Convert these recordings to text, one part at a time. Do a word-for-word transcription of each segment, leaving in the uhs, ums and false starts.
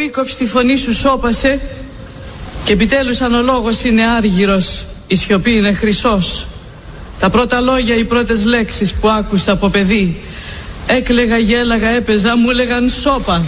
πρωί κόψει τη φωνή σου, σώπασε. Και επιτέλους αν ο λόγος είναι άργυρος, η σιωπή είναι χρυσός. Τα πρώτα λόγια, οι πρώτες λέξεις που άκουσα από παιδί, έκλαιγα, γέλαγα, έπαιζα, μου έλεγαν σώπα.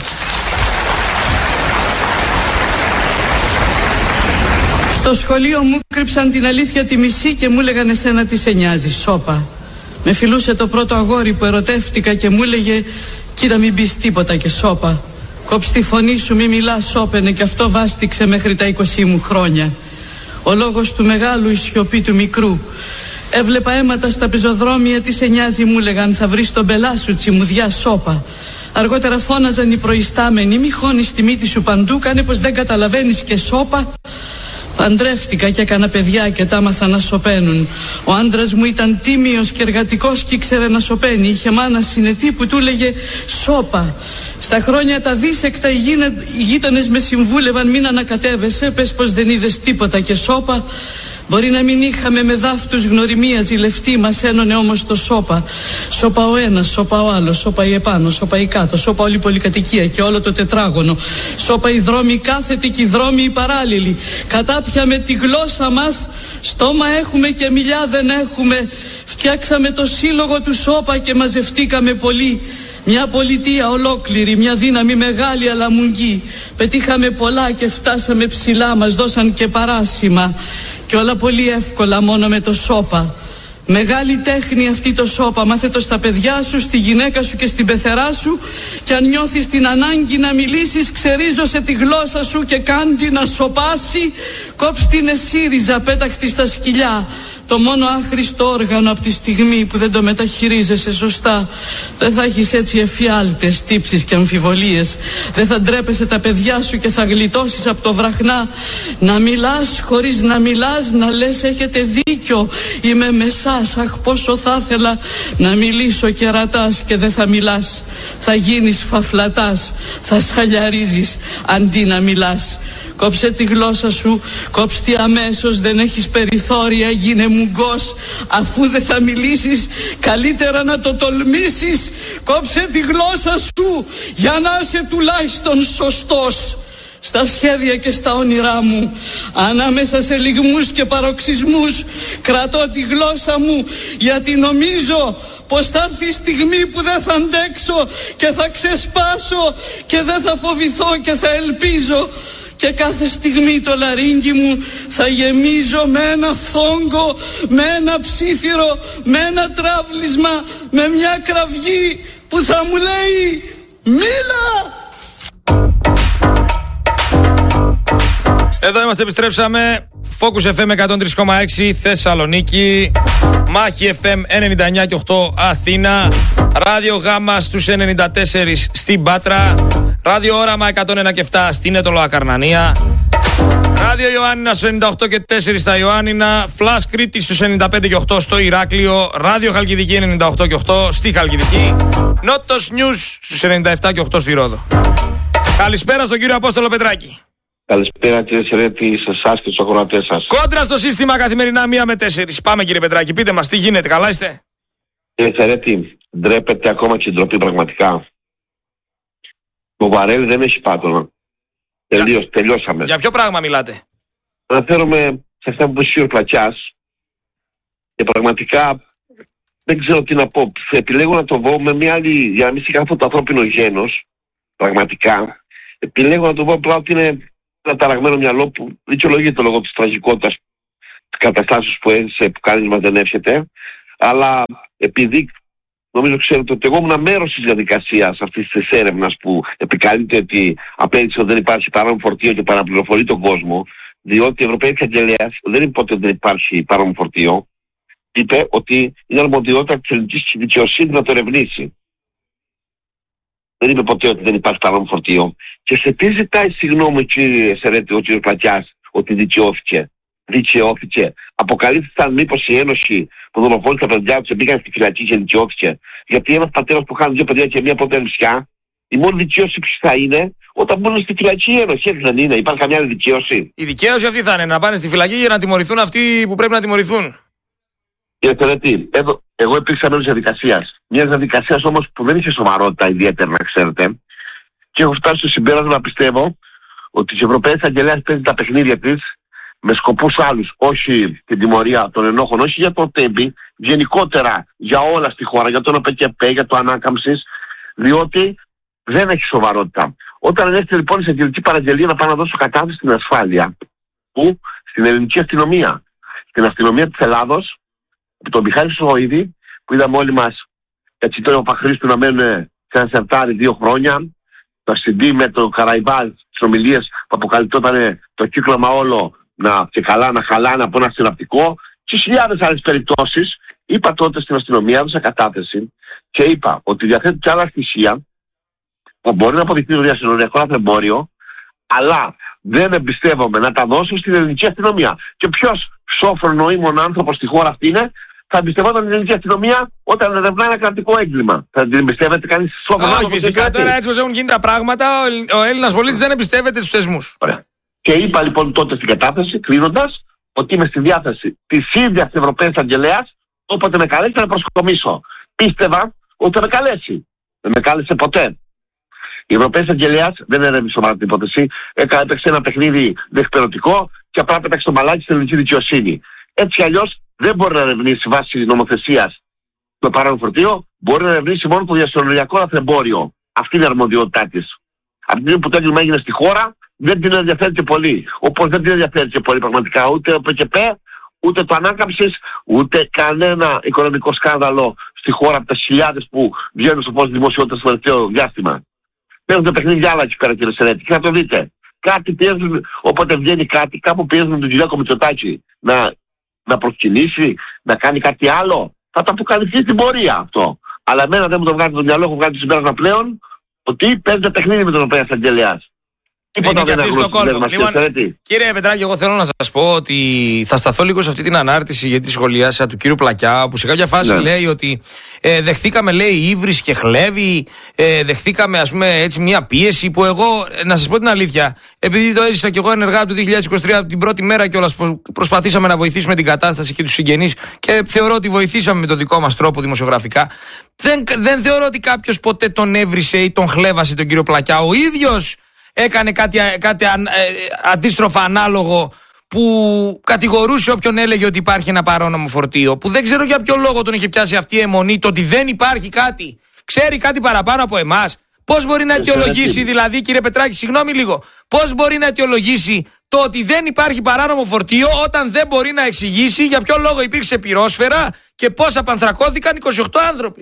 Στο σχολείο μου κρύψαν την αλήθεια τη μισή και μου έλεγαν εσένα τι σε νοιάζει, σώπα. Με φιλούσε το πρώτο αγόρι που ερωτεύτηκα και μου έλεγε κοίτα μην πεις τίποτα και σώπα. Κόψ' τη φωνή σου, μη μιλάς, σώπαινε, και αυτό βάστηξε μέχρι τα είκοσι μου χρόνια. Ο λόγος του μεγάλου, η σιωπή του μικρού. Έβλεπα αίματα στα πεζοδρόμια, τι σε νοιάζει, μου λέγαν, θα βρεις τον πελά σου, τσιμουδιά, σώπα. Αργότερα φώναζαν οι προϊστάμενοι, μη χώνεις τη μύτη σου παντού, κάνε πως δεν καταλαβαίνεις και σώπα. Παντρεύτηκα και έκανα παιδιά και τα άμαθα να σωπαίνουν. Ο άντρας μου ήταν τίμιος και εργατικός και ήξερε να σωπαίνει. Είχε μάνα συνετή που του έλεγε σώπα. Στα χρόνια τα δίσεκτα οι γείτονες με συμβούλευαν μην ανακατεύεσαι, πες πως δεν είδες τίποτα και σώπα. Μπορεί να μην είχαμε με δάφτους γνωριμία ζηλευτή, μας ένωνε όμως το σώπα. Σώπα ο ένας, σώπα ο άλλος, σώπα η επάνω, σώπα η κάτω, σώπα όλη η πολυκατοικία και όλο το τετράγωνο. Σώπα οι δρόμοι κάθετοι και οι δρόμοι οι παράλληλοι. Κατάπιαμε τη γλώσσα μας, στόμα έχουμε και μιλιά δεν έχουμε. Φτιάξαμε το σύλλογο του σώπα και μαζευτήκαμε πολύ. Μια πολιτεία ολόκληρη, μια δύναμη μεγάλη αλλά μουγγή. Πετύχαμε πολλά και φτάσαμε ψηλά, μας δώσαν και παράσημα. Και όλα πολύ εύκολα μόνο με το σώπα. Μεγάλη τέχνη αυτή το σώπα. Μάθε το στα παιδιά σου, στη γυναίκα σου και στην πεθερά σου. Και αν νιώθεις την ανάγκη να μιλήσεις, ξερίζωσε τη γλώσσα σου και κάντη να σωπάσει. Κόψ' την εσύριζα, πέταχτη στα σκυλιά. Το μόνο άχρηστο όργανο από τη στιγμή που δεν το μεταχειρίζεσαι σωστά. Δεν θα έχεις έτσι εφιάλτες, τύψεις και αμφιβολίες. Δεν θα ντρέπεσαι τα παιδιά σου και θα γλιτώσεις από το βραχνά. Να μιλάς χωρίς να μιλάς, να λες έχετε δίκιο, είμαι με σας. Αχ πόσο θα ήθελα να μιλήσω και ρατάς και δεν θα μιλάς. Θα γίνεις φαφλατάς, θα σαλιαρίζεις αντί να μιλάς. Κόψε τη γλώσσα σου, κόψε τη αμέσως, δεν έχεις περιθώρια, γίνε μουγκός. Αφού δεν θα μιλήσεις, καλύτερα να το τολμήσεις. Κόψε τη γλώσσα σου, για να είσαι τουλάχιστον σωστός. Στα σχέδια και στα όνειρά μου, ανάμεσα σε λυγμούς και παροξισμούς, κρατώ τη γλώσσα μου, γιατί νομίζω πως θα έρθει η στιγμή που δεν θα αντέξω και θα ξεσπάσω και δεν θα φοβηθώ και θα ελπίζω. Και κάθε στιγμή το λαρύγγι μου θα γεμίζω με ένα φόγκο, με ένα ψήθυρο, με ένα τραύλισμα, με μια κραυγή που θα μου λέει μίλα! Εδώ είμαστε, επιστρέψαμε. Focus εφ εμ εκατόν τρία κόμμα έξι Θεσσαλονίκη, Μάχη εφ εμ ενενήντα εννιά και οκτώ Αθήνα, Ράδιο Γάμα στους ενενήντα τέσσερα στην Πάτρα, Ράδιο Όραμα εκατόν ένα και επτά στην Έτωλο Ακαρνανία, Ράδιο Ιωάννινα στους ενενήντα οκτώ και τέσσερα στα Ιωάννινα, Φλας Κρήτη στους ενενήντα πέντε και οκτώ στο Ηράκλειο, Ράδιο Χαλκιδική ενενήντα οκτώ και οκτώ στη Χαλκιδική, Νότος Νιους στους ενενήντα επτά και οκτώ στη Ρόδο. Καλησπέρα στον κύριο Απόστολο Πετράκη. Καλησπέρα κύριε Σερέτη, σε εσάς και στους ακροατές σας. Κόντρα στο σύστημα καθημερινά μία με τέσσερις. Πάμε κύριε Πετράκη, πείτε μας τι γίνεται, καλά είστε? Κύριε Σερέτη, ντρέπεται ακόμα και ντροπή πραγματικά. Το Βαρέλ δεν έχει πάτωνα. Τελείως, για... τελειώσαμε. Για ποιο πράγμα μιλάτε? Αναφέρομαι σε αυτά που είπε ο Πλατιάς και πραγματικά δεν ξέρω τι να πω. Επιλέγω να το πω με μια άλλη, για να μην σηκωθώ το ανθρώπινο γένος, πραγματικά. Επιλέγω να το πω απλά ότι είναι ένα ταραγμένο μυαλό που δικαιολογείται λόγω της τραγικότητας της καταστάσεως που έζησε, που κανείς μας δεν εύχεται, αλλά επειδή νομίζω ξέρετε ότι εγώ ήμουν μέρος της διαδικασίας αυτής της έρευνας που επικαλείται ότι απέδειξε ότι δεν υπάρχει παράνομο φορτίο και παραπληροφορεί τον κόσμο, διότι η Ευρωπαϊκή Αγγελέας δεν είπε ότι δεν υπάρχει παράνομο φορτίο, είπε ότι είναι αρμοδιότητα της ελληνικής δικαιοσύνης να το ερευνήσει. Δεν είπε ποτέ ότι δεν υπάρχει παράνομο φορτίο. Και σε τι ζητάει συγγνώμη κύριε Σερέτη, ο κύριος Πλατιάς, ότι δικαιώθηκε? Δικαιώθηκε. Αποκαλύφθηκαν μήπως η Ένωση που δολοφόνησε τα παιδιά τους μπήκαν στη φυλακή και δικαιώθηκε? Γιατί ένας πατέρας που χάνει δύο παιδιά και μία πρώτη νησιά, η μόνη δικαίωση ποιος θα είναι όταν μπουν στη φυλακή η Ένωση? Έτσι δεν είναι? Υπάρχει καμιά άλλη δικαίωση? Η δικαίωση αυτή θα είναι να πάνε στη φυλακή για να τιμωρηθούν αυτοί που πρέπει να τιμωρηθούν. Κύριε Σερέτη, εδώ, εγώ υπήρξα μέρος της διαδικασίας. Μια διαδικασία όμως που δεν είχε σοβαρότητα ιδιαίτερα, να ξέρετε. Και έχω φτάσει στο συμπέρασμα, πιστεύω, ότι η Ευρωπαϊκή Αγγελέα παίζει τα παιχνίδια της με σκοπούς άλλους, όχι την τιμωρία των ενόχων, όχι για το τέμπι, γενικότερα για όλα στη χώρα, για τον ΟΠΕΚΕΠΕ, για το ανάκαμψης, διότι δεν έχει σοβαρότητα. Όταν έρχεται λοιπόν η εισαγγελική παραγγελία να πάει να δώσω κατάθεση στην ασφάλεια, που στην ελληνική αστυνομία, στην αστυνομία της Ελλάδος, τον Μιχάλη Σοΐδη, που είδαμε όλοι μας έτσι ο Παχρήστου να μένουν σε ένα σερτάρι δύο χρόνια, το σι ντι με το Καραϊβάλ, τις ομιλίες που αποκαλυπτόταν το κύκλωμα όλο να, και καλά να χαλάνε από ένα συναπτικό, και χιλιάδες άλλες περιπτώσεις. Είπα τότε στην αστυνομία, έδωσα κατάθεση και είπα ότι διαθέτει και άλλα στοιχεία που μπορεί να αποδειχθεί το διασυνοριακό λαθρεμπόριο, αλλά δεν εμπιστεύομαι να τα δώσω στην ελληνική αστυνομία. Και ποιος σόφρονο ήμουν άνθρωπος στη χώρα αυτή είναι, θα εμπιστευόταν την ελληνική αστυνομία όταν ερευνά ένα κρατικό έγκλημα. Θα την εμπιστεύεται κανείς σόφρονο άνθρωπος? Όχι, φυσικά τώρα έτσι όπως έχουν γίνει τα πράγματα, ο Έλληνας πολίτης δεν εμπιστεύεται τους θεσμούς. Ωραία. Και είπα λοιπόν τότε στην κατάθεση, κλείνοντας, ότι είμαι στη διάθεση της ίδιας της Ευρωπαϊκής Αγγελέας, όποτε με καλέσει να προσκομίσω. Πίστευα ότι θα με καλέσει. Δεν με κάλεσε ποτέ. Η Ευρωπαϊκή Αγγελέας δεν έρευνε σοβαρά την υπόθεση. Έπαιξε ένα παιχνίδι δευτερωτικό και απλά πέταξε το μαλάκι στην ελληνική δικαιοσύνη. Έτσι αλλιώς δεν μπορεί να ερευνήσει βάσει νομοθεσίας το παράνομο φορτίο, μπορεί να ερευνήσει μόνο το διασυνοριακό λαθρεμπόριο. Αυτή είναι η αρμοδιότητά της. Από τη στιγμή που το έγκλημα έγινε στη χώρα, δεν την ενδιαφέρει και πολύ. Όπως δεν την ενδιαφέρει και πολύ πραγματικά ούτε ο ΠΚΠ, ούτε το ανάκαμψης, ούτε κανένα οικονομικό σκάνδαλο στη χώρα από τις χιλιάδες που βγαίνουν στο φως δημοσιότητα στο τελευταίο διάστημα. Παίρνουν παιχνίδια άλλα εκεί πέρα, κύριε Σερέτη, και θα το δείτε. Κάτι πιέζουν, όποτε βγαίνει κάτι, κάπου πιέζουν τον Κυριάκο Μητσοτάκη να, να προσκυνήσει, να κάνει κάτι άλλο. Θα το αποκαλυφθεί στην πορεία αυτό. Αλλά εμένα δεν μου το βγάζει το μυαλό, έχω βγάλει το συμπέρασμα πλέον ότι παίζεται παιχνίδι με τον Ευρωπαϊκό Αγγελέας. Είναι και αυτή στο κόλπο. Λοιπόν, κύριε Πετράκη, εγώ θέλω να σας πω ότι θα σταθώ λίγο σε αυτή την ανάρτηση για τη σχολιάσα του κύριου Πλακιά, που σε κάποια φάση ναι. λέει ότι ε, δεχθήκαμε, λέει, ύβρις και χλέβη, ε, δεχθήκαμε, ας πούμε, έτσι μια πίεση που εγώ, να σας πω την αλήθεια, επειδή το έζησα και εγώ ενεργά του δύο χιλιάδες είκοσι τρία την πρώτη μέρα κιόλας που προσπαθήσαμε να βοηθήσουμε την κατάσταση και τους συγγενείς και θεωρώ ότι βοηθήσαμε με τον δικό μας τρόπο δημοσιογραφικά. Δεν, δεν θεωρώ ότι κάποιος ποτέ τον έβρισε ή τον χλέβασε τον κύριο Πλακιά. Ο ίδιος έκανε κάτι, κάτι αν, ε, αντίστροφα ανάλογο που κατηγορούσε όποιον έλεγε ότι υπάρχει ένα παράνομο φορτίο, που δεν ξέρω για ποιο λόγο τον είχε πιάσει αυτή η αιμονή, το ότι δεν υπάρχει κάτι. Ξέρει κάτι παραπάνω από εμάς. Πώς μπορεί να αιτιολογήσει, δηλαδή, κύριε Πετράκη, συγγνώμη λίγο, πώς μπορεί να αιτιολογήσει το ότι δεν υπάρχει παράνομο φορτίο όταν δεν μπορεί να εξηγήσει για ποιο λόγο υπήρξε πυρόσφαιρα και πώς απανθρακώθηκαν είκοσι οκτώ άνθρωποι?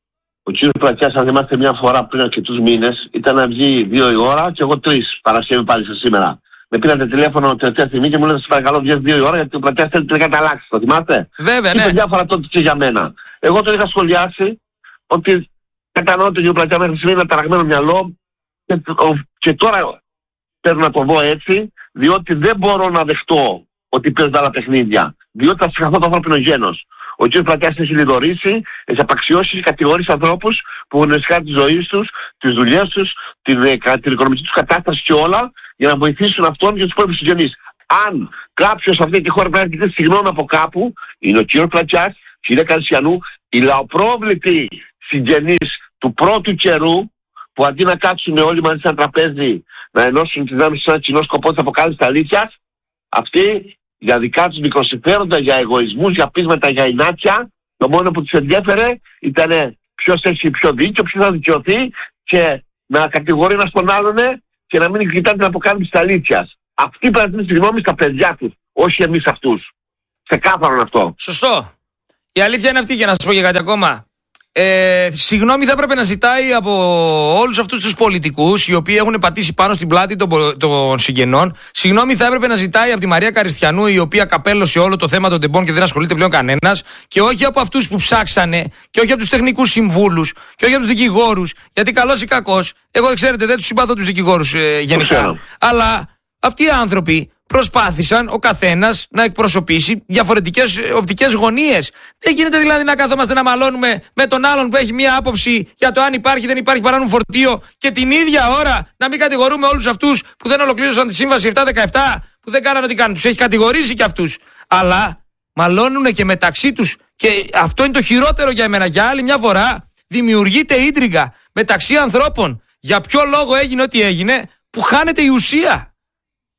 Ο κύριος Πλακιάς, αν θυμάστε, μια φορά πριν αρκετούς μήνες, ήταν να βγει δύο η ώρα και εγώ τρεις, Παρασκευή πάλι σε σήμερα. Με πήρατε τηλέφωνο τελευταία στιγμή και μου λέτε, σας παρακαλώ, βγες δύο η ώρα γιατί ο Πλακιάς θέλει τελικά να αλλάξει. Το θυμάστε? Βέβαια, ναι. Είπε διάφορα τότε και για μένα. Εγώ το είχα σχολιάσει ότι κατανοώ ότι ο κύριο Πλακιά μέχρι στιγμή είναι ταραγμένο μυαλό και, και τώρα θέλω να το δω έτσι, διότι δεν μπορώ να δεχτώ ότι παίζουν άλλα παιχνίδια. Διότι θα συγχαθώ το ανθρώπινο γένος. Ο κ. Πλακιάς έχει λιδωρήσει, έχει απαξιώσει, έχει κατηγορήσει ανθρώπους που έχουν εσχάσει τη ζωή τους, τις δουλειές τους, την, την οικονομική τους κατάσταση και όλα, για να βοηθήσουν αυτόν και τους υπόλοιπους συγγενείς. Αν κάποιος σε αυτή τη χώρα πρέπει να ζητήσει συγγνώμη από κάπου, είναι ο κ. Πλακιάς, η κυρία Καρσιανού, οι λαοπρόβλητοι συγγενείς του πρώτου καιρού, που αντί να κάτσουν όλοι μαζί σε ένα τραπέζι, να ενώσουν τις δυνάμεις σε ένα κοινό σκοπό της αποκάλυψης αλήθειας, αυτοί για δικά τους μικροσυμφέροντα, για εγωισμούς, για πείσματα, για ινάτια, το μόνο που τους ενδιέφερε ήταν ποιος έχει πιο δίκιο, ποιος θα δικαιωθεί και να κατηγορεί ένας τον άλλον και να μην κοιτάνε την αποκάλυψη της αλήθειας. Αυτοί πρέπει να δίνουν συγγνώμη στα παιδιά τους, όχι εμείς αυτούς. Ξεκάθαρον αυτό. Σωστό. Η αλήθεια είναι αυτή, για να σας πω και κάτι ακόμα. Ε, συγγνώμη θα έπρεπε να ζητάει από όλους αυτούς τους πολιτικούς οι οποίοι έχουν πατήσει πάνω στην πλάτη των, των συγγενών. Συγγνώμη θα έπρεπε να ζητάει από τη Μαρία Καριστιανού, η οποία καπέλωσε όλο το θέμα των τεμπών και δεν ασχολείται πλέον κανένας, και όχι από αυτούς που ψάξανε, και όχι από τους τεχνικούς συμβούλους, και όχι από τους δικηγόρους. Γιατί καλός ή κακός, εγώ δεν ξέρετε, δεν τους συμπαθώ τους δικηγόρους ε, γενικά. Αλλά αυτοί οι άνθρωποι προσπάθησαν ο καθένας να εκπροσωπήσει διαφορετικές οπτικές γωνίες. Δεν γίνεται δηλαδή να καθόμαστε να μαλώνουμε με τον άλλον που έχει μία άποψη για το αν υπάρχει ή δεν υπάρχει παράνομο φορτίο και την ίδια ώρα να μην κατηγορούμε όλους αυτούς που δεν ολοκλήρωσαν τη σύμβαση επτά δεκαεπτά, που δεν κάνανε ό,τι κάνουν. Τους έχει κατηγορήσει και αυτούς. Αλλά μαλώνουν και μεταξύ τους, και αυτό είναι το χειρότερο για εμένα. Για άλλη μια φορά δημιουργείται ίντριγκα μεταξύ ανθρώπων. Για ποιο λόγο έγινε ό,τι έγινε, που χάνεται η ουσία.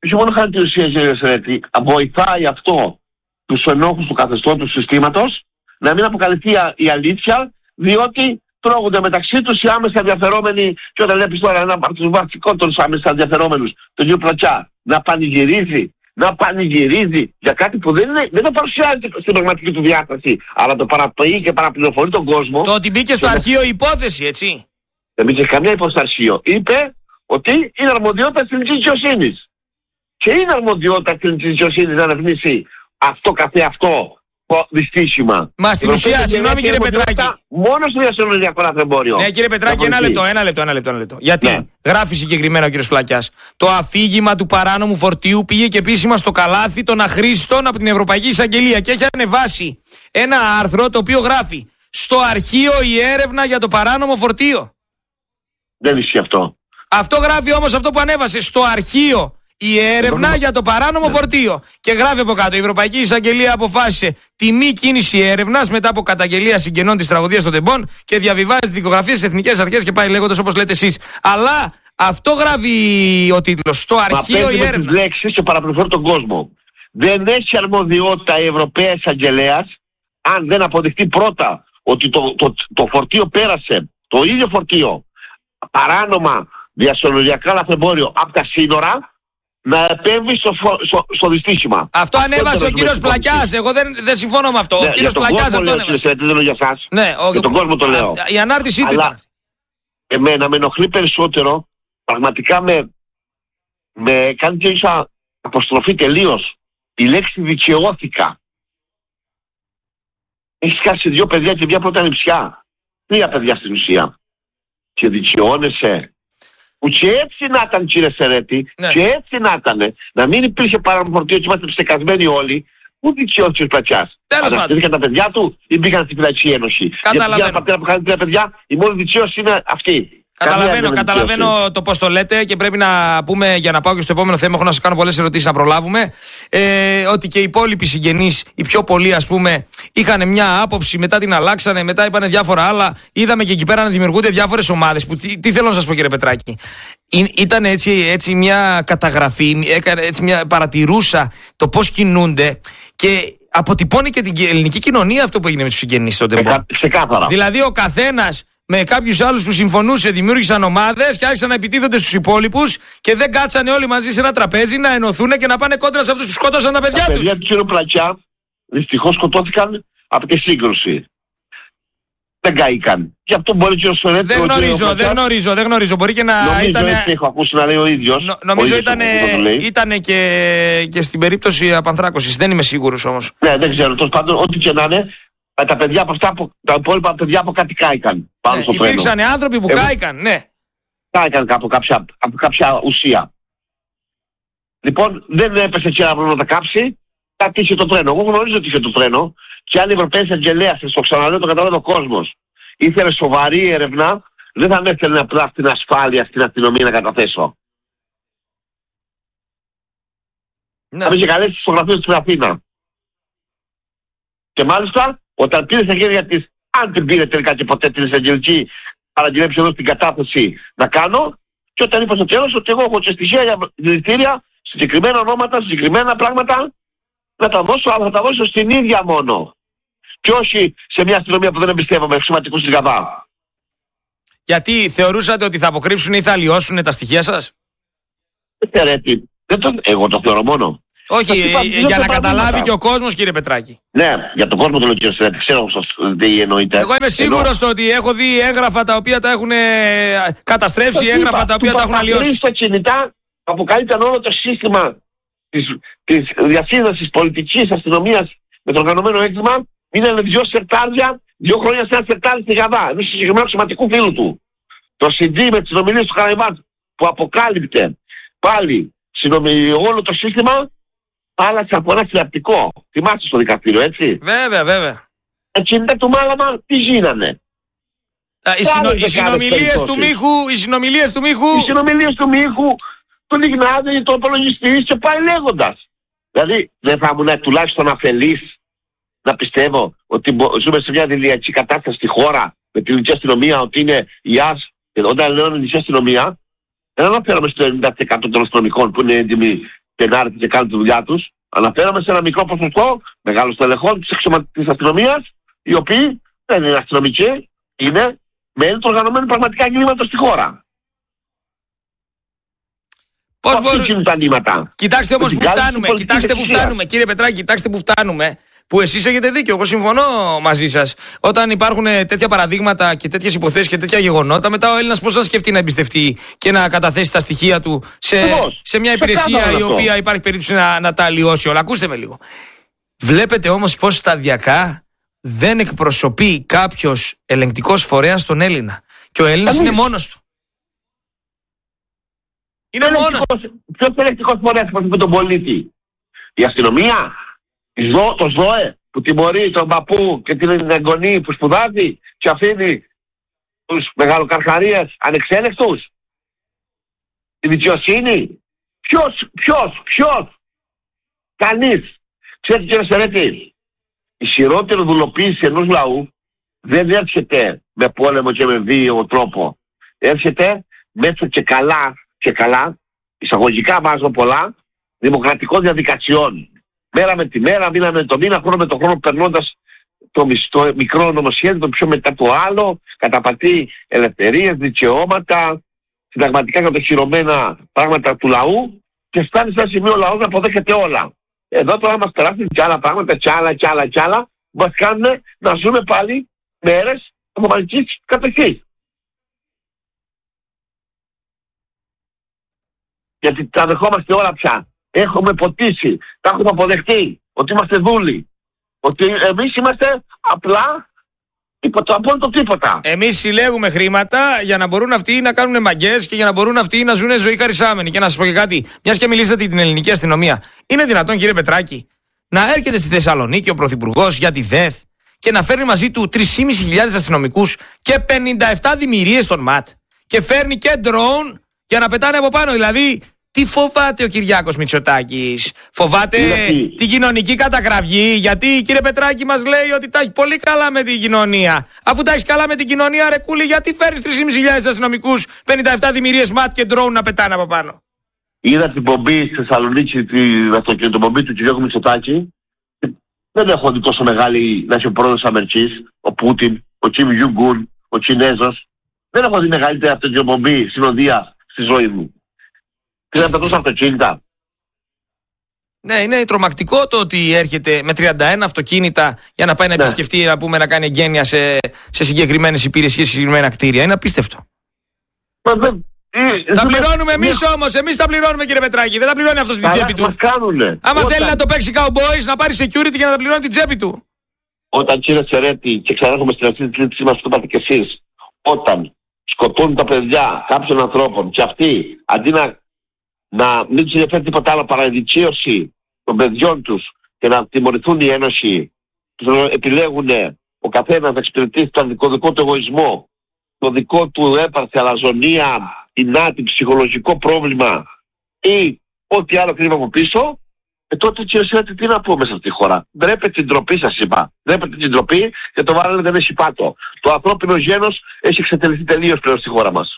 όχι μόνο χάρη τη ουσία, κύριε Σερέτη, βοηθάει αυτό τους ενόχους του καθεστώτου συστήματος να μην αποκαλυφθεί η αλήθεια, διότι τρώγονται μεταξύ τους οι άμεσα ενδιαφερόμενοι. Και όταν βλέπεις τώρα ένα από τους βασικότερους άμεσα ενδιαφερόμενους, τον κύριο Πλατσά, να πανηγυρίζει, να πανηγυρίζει για κάτι που δεν, είναι, δεν το παρουσιάζει στην πραγματική του διάσταση, αλλά το παραποιεί και παραπληροφορεί τον κόσμο. Το ότι μπήκε στο αρχείο η υπόθεση, έτσι. Δεν μπήκε καμία υπόθεση στο αρχείο. Είπε ότι είναι αρμοδιότητα της ελληνικής δικαιοσύνης. Και είναι αρμοδιότητα της ελληνικής δικαιοσύνης να ερευνήσει αυτό καθε αυτό το δυστύχημα. Μα στην ουσία, συγγνώμη κύριε Πετράκη. Μόνο στο διασυνοριακό λαθρεμπόριο. Ναι, κύριε Πετράκη, ένα λεπτό, ένα λεπτό, ένα λεπτό, ένα λεπτό. Γιατί ναι. Γράφει συγκεκριμένα ο κύριος Πλακιάς. Το αφήγημα του παράνομου φορτίου πήγε και επίσημα στο καλάθι των αχρήστων από την Ευρωπαϊκή Εισαγγελία και έχει ανεβάσει ένα άρθρο το οποίο γράφει στο αρχείο η έρευνα για το παράνομο φορτίο. Δεν ισχύει αυτό. Αυτό γράφει όμως αυτό που ανέβασε στο αρχείο. Η έρευνα ναι. για το παράνομο ναι. φορτίο. Και γράφει από κάτω: η Ευρωπαϊκή Εισαγγελία αποφάσισε τη μη κίνηση έρευνας μετά από καταγγελία συγγενών της τραγωδίας των τεμπών και διαβιβάζει δικογραφίες στις εθνικές αρχές και πάει λέγοντας όπως λέτε εσείς. Αλλά αυτό γράφει ο τίτλος. Στο αρχείο η έρευνα. Τις λέξεις και παραπληροφορεί τον κόσμο. Δεν έχει αρμοδιότητα η Ευρωπαία Εισαγγελέας αν δεν αποδειχτεί πρώτα ότι το, το, το φορτίο πέρασε, το ίδιο φορτίο, παράνομα διασυνοριακά λαθρεμπόριο από τα σύνορα. Να επέμβει στο, στο, στο δυστύχημα. Αυτό ανέβασε ο κύριος Πλακιάς. Εγώ δεν, δεν συμφωνώ με αυτό. Ναι, ο κύριος Πλακιάς αυτό ανέβασε. Δεν λέω για εσάς. Ναι, ο, για τον κόσμο το λέω. Η ανάρτησή του ήταν. Εμένα με ενοχλεί περισσότερο, πραγματικά με, με κάνει και ίσα αποστροφή τελείως. Η λέξη δικαιώθηκα. Έχεις χάσει δύο παιδιά και μια πρώτα νηψιά. Τρία παιδιά στην ουσία. Και δικαιώνεσαι. Που και έτσι να ήταν, κύριε Σερέτη, ναι. και έτσι να ήταν, να μην υπήρχε παράνομο φορτίο και είμαστε ψεκασμένοι όλοι, πού δικαιώσει ο Πλατσιάς. Αναστήθηκαν τα παιδιά του ή μπήκαν στην φυλακή ένωση. Καταλαβαίνω. Γιατί για πατέρα που χάνει τρία παιδιά, η μόνη δικαιώση είναι αυτή. Καταλαβαίνω, καταλαβαίνω το πώς το λέτε και πρέπει να πούμε για να πάω και στο επόμενο θέμα. Έχω να σας κάνω πολλές ερωτήσεις να προλάβουμε. Ε, ότι και οι υπόλοιποι συγγενείς, οι πιο πολλοί ας πούμε, είχαν μια άποψη, μετά την αλλάξανε, μετά είπανε διάφορα άλλα. Είδαμε και εκεί πέρα να δημιουργούνται διάφορες ομάδες. Που, τι, τι θέλω να σας πω, κύριε Πετράκη. Ήταν έτσι, έτσι μια καταγραφή, έτσι μια παρατηρούσα το πώς κινούνται και αποτυπώνει και την ελληνική κοινωνία αυτό που έγινε με τους συγγενείς στον τεμπό. Δηλαδή ο καθένας με κάποιους άλλους που συμφωνούσε, δημιούργησαν ομάδες και άρχισαν να επιτίθονται στους υπόλοιπους και δεν κάτσανε όλοι μαζί σε ένα τραπέζι να ενωθούν και να πάνε κόντρα σε αυτούς που σκότωσαν τα παιδιά τους. Τα παιδιά του κ. Πλακιά δυστυχώς σκοτώθηκαν από τη σύγκρουση. Δεν καήκαν. Γι' αυτό μπορεί και ο Σερέτη. Δεν γνωρίζω, δεν γνωρίζω, δεν γνωρίζω. Μπορεί και να νομίζω ήταν. Έτσι έχω ακούσει να λέει ο ίδιος. Νο, νομίζω ήταν, ήταν και, και στην περίπτωση απανθράκωσης. Δεν είμαι σίγουρος όμως. Ναι, δεν ξέρω. Τέλος πάντων, ό,τι και να είναι, τα παιδιά από αυτά, τα υπόλοιπα παιδιά από κάτι κάηκαν. Πάνω ναι, στο τρένο. Υπήρξαν άνθρωποι που Εγώ... κάηκαν, ναι. Κάηκαν από κάποια, από κάποια ουσία. Λοιπόν, δεν έπεσε και ένα να τα κάψει. Κάτι είχε το τρένο. Εγώ γνωρίζω ότι είχε το τρένο. Και αν η Ευρωπαϊκή Εισαγγελέα, στο ξαναλέω, το καταλαβαίνει ο κόσμος, ήθελε σοβαρή έρευνα, δεν θα με έστελνε απλά στην ασφάλεια, στην αστυνομία να καταθέσω. Ναι. Θα με είχε καλέσει στο γραφείο στην Αθήνα. Και μάλιστα, όταν πήρε στα χέρια της, αν την πήρε τελικά και ποτέ την εισαγγελική παραγγελέψη εδώ στην κατάθεση να κάνω, και όταν είπα στο τέλος ότι εγώ έχω και στοιχεία για δηλητήρια, συγκεκριμένα ονόματα, συγκεκριμένα πράγματα, να τα δώσω, αλλά θα τα δώσω στην ίδια μόνο. Και όχι σε μια αστυνομία που δεν εμπιστεύομαι, αξιωματικούς στην Γαβά. Γιατί θεωρούσατε ότι θα αποκρύψουν ή θα αλλοιώσουν τα στοιχεία σας? Σερέτη, δεν το, εγώ το θεωρώ μόνο. Όχι, είπα, για να καταλάβει και ο κόσμος, κύριε Πετράκη. Ναι, για τον κόσμο το λέω, κύριε Σερέτη, ξέρω τι εννοείται. Εγώ είμαι σίγουρος Ενώ... ότι έχω δει έγγραφα τα οποία τα έχουν καταστρέψει, έγγραφα είπα, τα οποία τα έχουν αλλοιώσει. Στα κινητά αποκαλύπταν όλο το σύστημα της, της διασύνδεσης πολιτικής αστυνομίας με το οργανωμένο έγκλημα. Είναι δυο σερτάρια, δύο χρόνια σε ένα σερτάρι στη Γαβά, ενός συγκεκριμένου αξιωματικού φίλου του. Το σι ντι με τις συνομιλίες του Καραϊβάτ που αποκάλυπτε πάλι όλο το σύστημα, άλλαξε από ένα συλλαπτικό. Θυμάστε στο δικαστήριο, έτσι. Βέβαια, βέβαια. Έτσι είναι του Μάλαμα, τι γίνανε. Α, οι, συνο, οι συνομιλίες του Μίχου, οι συνομιλίες του Μίχου. Οι συνομιλίες του Μίχου, τον Ιγνάδη, τον υπολογιστή και πάει λέγοντας. Δηλαδή, δεν θα ήμουν τουλάχιστον αφελής να πιστεύω ότι ζούμε σε μια δηλιακή κατάσταση στη χώρα με την ελληνική αστυνομία, ότι είναι η ΑΣ. Και όταν λέω ελληνική αστυνομία, δεν αναφέρομαι στο ενενήντα τοις εκατό των αστυνομικών που είναι έντιμοι τενάρτοι και κάνουν τη δουλειά τους. Αναφέρομαι σε ένα μικρό ποσοστό μεγάλων στελεχών της, εξωμα... της αστυνομίας, οι οποίοι δεν είναι αστυνομικοί, είναι μέλη του οργανωμένου πραγματικά εγκλήματος στη χώρα. Πώς μπορεί... είναι τα νήματα. Κοιτάξτε όμως που φτάνουμε, κοιτάξτε που φτάνουμε, κύριε Πετράκη, κοιτάξτε που φτάνουμε. Που εσείς έχετε δίκιο, εγώ συμφωνώ μαζί σας. Όταν υπάρχουν τέτοια παραδείγματα και τέτοιες υποθέσεις και τέτοια γεγονότα, μετά ο Έλληνας πώς θα σκεφτεί να εμπιστευτεί και να καταθέσει τα στοιχεία του σε, σε μια υπηρεσία η οποία υπάρχει περίπτωση να, να τα αλλοιώσει όλα. Ακούστε με λίγο. Βλέπετε όμως πώς σταδιακά δεν εκπροσωπεί κάποιος ελεγκτικός φορέας τον Έλληνα. Και ο Έλληνας είναι μόνος του. Είναι μόνος του. Ποιος ελεγκτικός φορέας εκπροσωπεί τον πολίτη? Η αστυνομία? Το ΣΔΟΕ που τιμωρεί τον παππού και την εγγονή που σπουδάζει και αφήνει τους μεγαλοκαρχαρίες ανεξέλεκτους? Η δικαιοσύνη? Ποιος, ποιος, ποιος? Κανείς. Ξέρετε κύριε Σερέτη, η χειρότερη δουλοποίηση ενός λαού δεν έρχεται με πόλεμο και με βίαιο τρόπο. Έρχεται μέσα και καλά, και καλά, εισαγωγικά βάζω πολλά, δημοκρατικών διαδικασιών. Μέρα με τη μέρα, μήνα με το μήνα, χρόνο με το χρόνο, περνώντας το, το μικρό νομοσχέδιο, το πιο μετά το άλλο, καταπατεί ελευθερίες, δικαιώματα, συνταγματικά κατοχυρωμένα πράγματα του λαού και φτάνει σε ένα σημείο ο λαός να αποδέχεται όλα. Εδώ τώρα μας περάσουν και άλλα πράγματα, και άλλα, και άλλα, και άλλα, που μας κάνουν να ζούμε πάλι μέρες απομανικής κατοχής. Γιατί τα δεχόμαστε όλα πια. Έχουμε ποτίσει, τα έχουμε αποδεχτεί, ότι είμαστε δούλοι. Ότι εμείς είμαστε απλά υπό το απόλυτο τίποτα. Εμείς συλλέγουμε χρήματα για να μπορούν αυτοί να κάνουν μαγκές και για να μπορούν αυτοί να ζουν ζωή χαρισάμενη. Και να σας πω και κάτι, μιας και μιλήσατε την ελληνική αστυνομία, είναι δυνατόν κύριε Πετράκη να έρχεται στη Θεσσαλονίκη ο Πρωθυπουργός για τη ΔΕΘ και να φέρνει μαζί του τρεις χιλιάδες πεντακόσιους αστυνομικούς και πενήντα επτά δημιουργίες στον ΜΑΤ και φέρνει και ντρόουν για να πετάνε από πάνω? Δηλαδή, τι φοβάται ο Κυριάκος Μητσοτάκης? Φοβάται γιατί την κοινωνική καταγραφή? Γιατί κύριε Πετράκη μας λέει ότι τα έχει πολύ καλά με την κοινωνία. Αφού τα έχει καλά με την κοινωνία, ρε κούλη, γιατί φέρνεις τρεις χιλιάδες πεντακόσιους αστυνομικούς, πενήντα επτά δημιουργίες ΜΑΤ και ντρόουν να πετάνε από πάνω? Είδα την πομπή στη Θεσσαλονίκη, την αυτοκινητοπομπή του Κυριάκου Μητσοτάκη. Δεν έχω δει τόσο μεγάλη να έχει ο πρόεδρος Αμερικής, ο Πούτιν, ο Κιμ Ιουγκούν, ο Κινέζος. Δεν έχω δει μεγαλύτερη αυτοκινητοπομπή συνοδεία στη ζωή μου. Τι να πετούσαν αυτοκίνητα. Ναι, είναι τρομακτικό το ότι έρχεται με τριάντα ένα αυτοκίνητα για να πάει να ναι. επισκεφτεί, να πούμε, να κάνει εγγένεια σε, σε συγκεκριμένες υπηρεσίες, σε συγκεκριμένα κτίρια. Είναι απίστευτο. Μα δεν... Ε, τα πληρώνουμε εμείς όμως, εμείς τα πληρώνουμε κύριε Πετράκη. Δεν τα πληρώνει αυτός την τσέπη του. Μας κάνουνε. Άμα Όταν... θέλει να το παίξει cowboys, να πάρει security και να τα πληρώνει την τσέπη του. Όταν κύριε Σερέτη, και ξανάρχομαι στην αρχή της συζήτησής μας που το είπατε κι εσείς, όταν σκοτώνουν τα παιδιά κάποιων ανθρώπων και αυτοί αντί να, να μην τους ενδιαφέρει τίποτα άλλο παρά η δικαίωση των παιδιών τους και να τιμωρηθούν οι ένωση, τους επιλέγουν ο καθένας να εξυπηρετήσει τον δικό, δικό του εγωισμό, το δικό του έπαρθη, αλαζονία, υνάτη, ψυχολογικό πρόβλημα ή ό,τι άλλο κρύβει από πίσω, ε, τότε κύριε Σερέτη τι να πω μέσα στη χώρα? Ντρέπετε την ντροπή σας είπα. Ντρέπετε την ντροπή και το βάλανε δεν έχει πάτο. Το ανθρώπινο γένος έχει εξετελεστεί τελείως πλέον στη χώρα μας.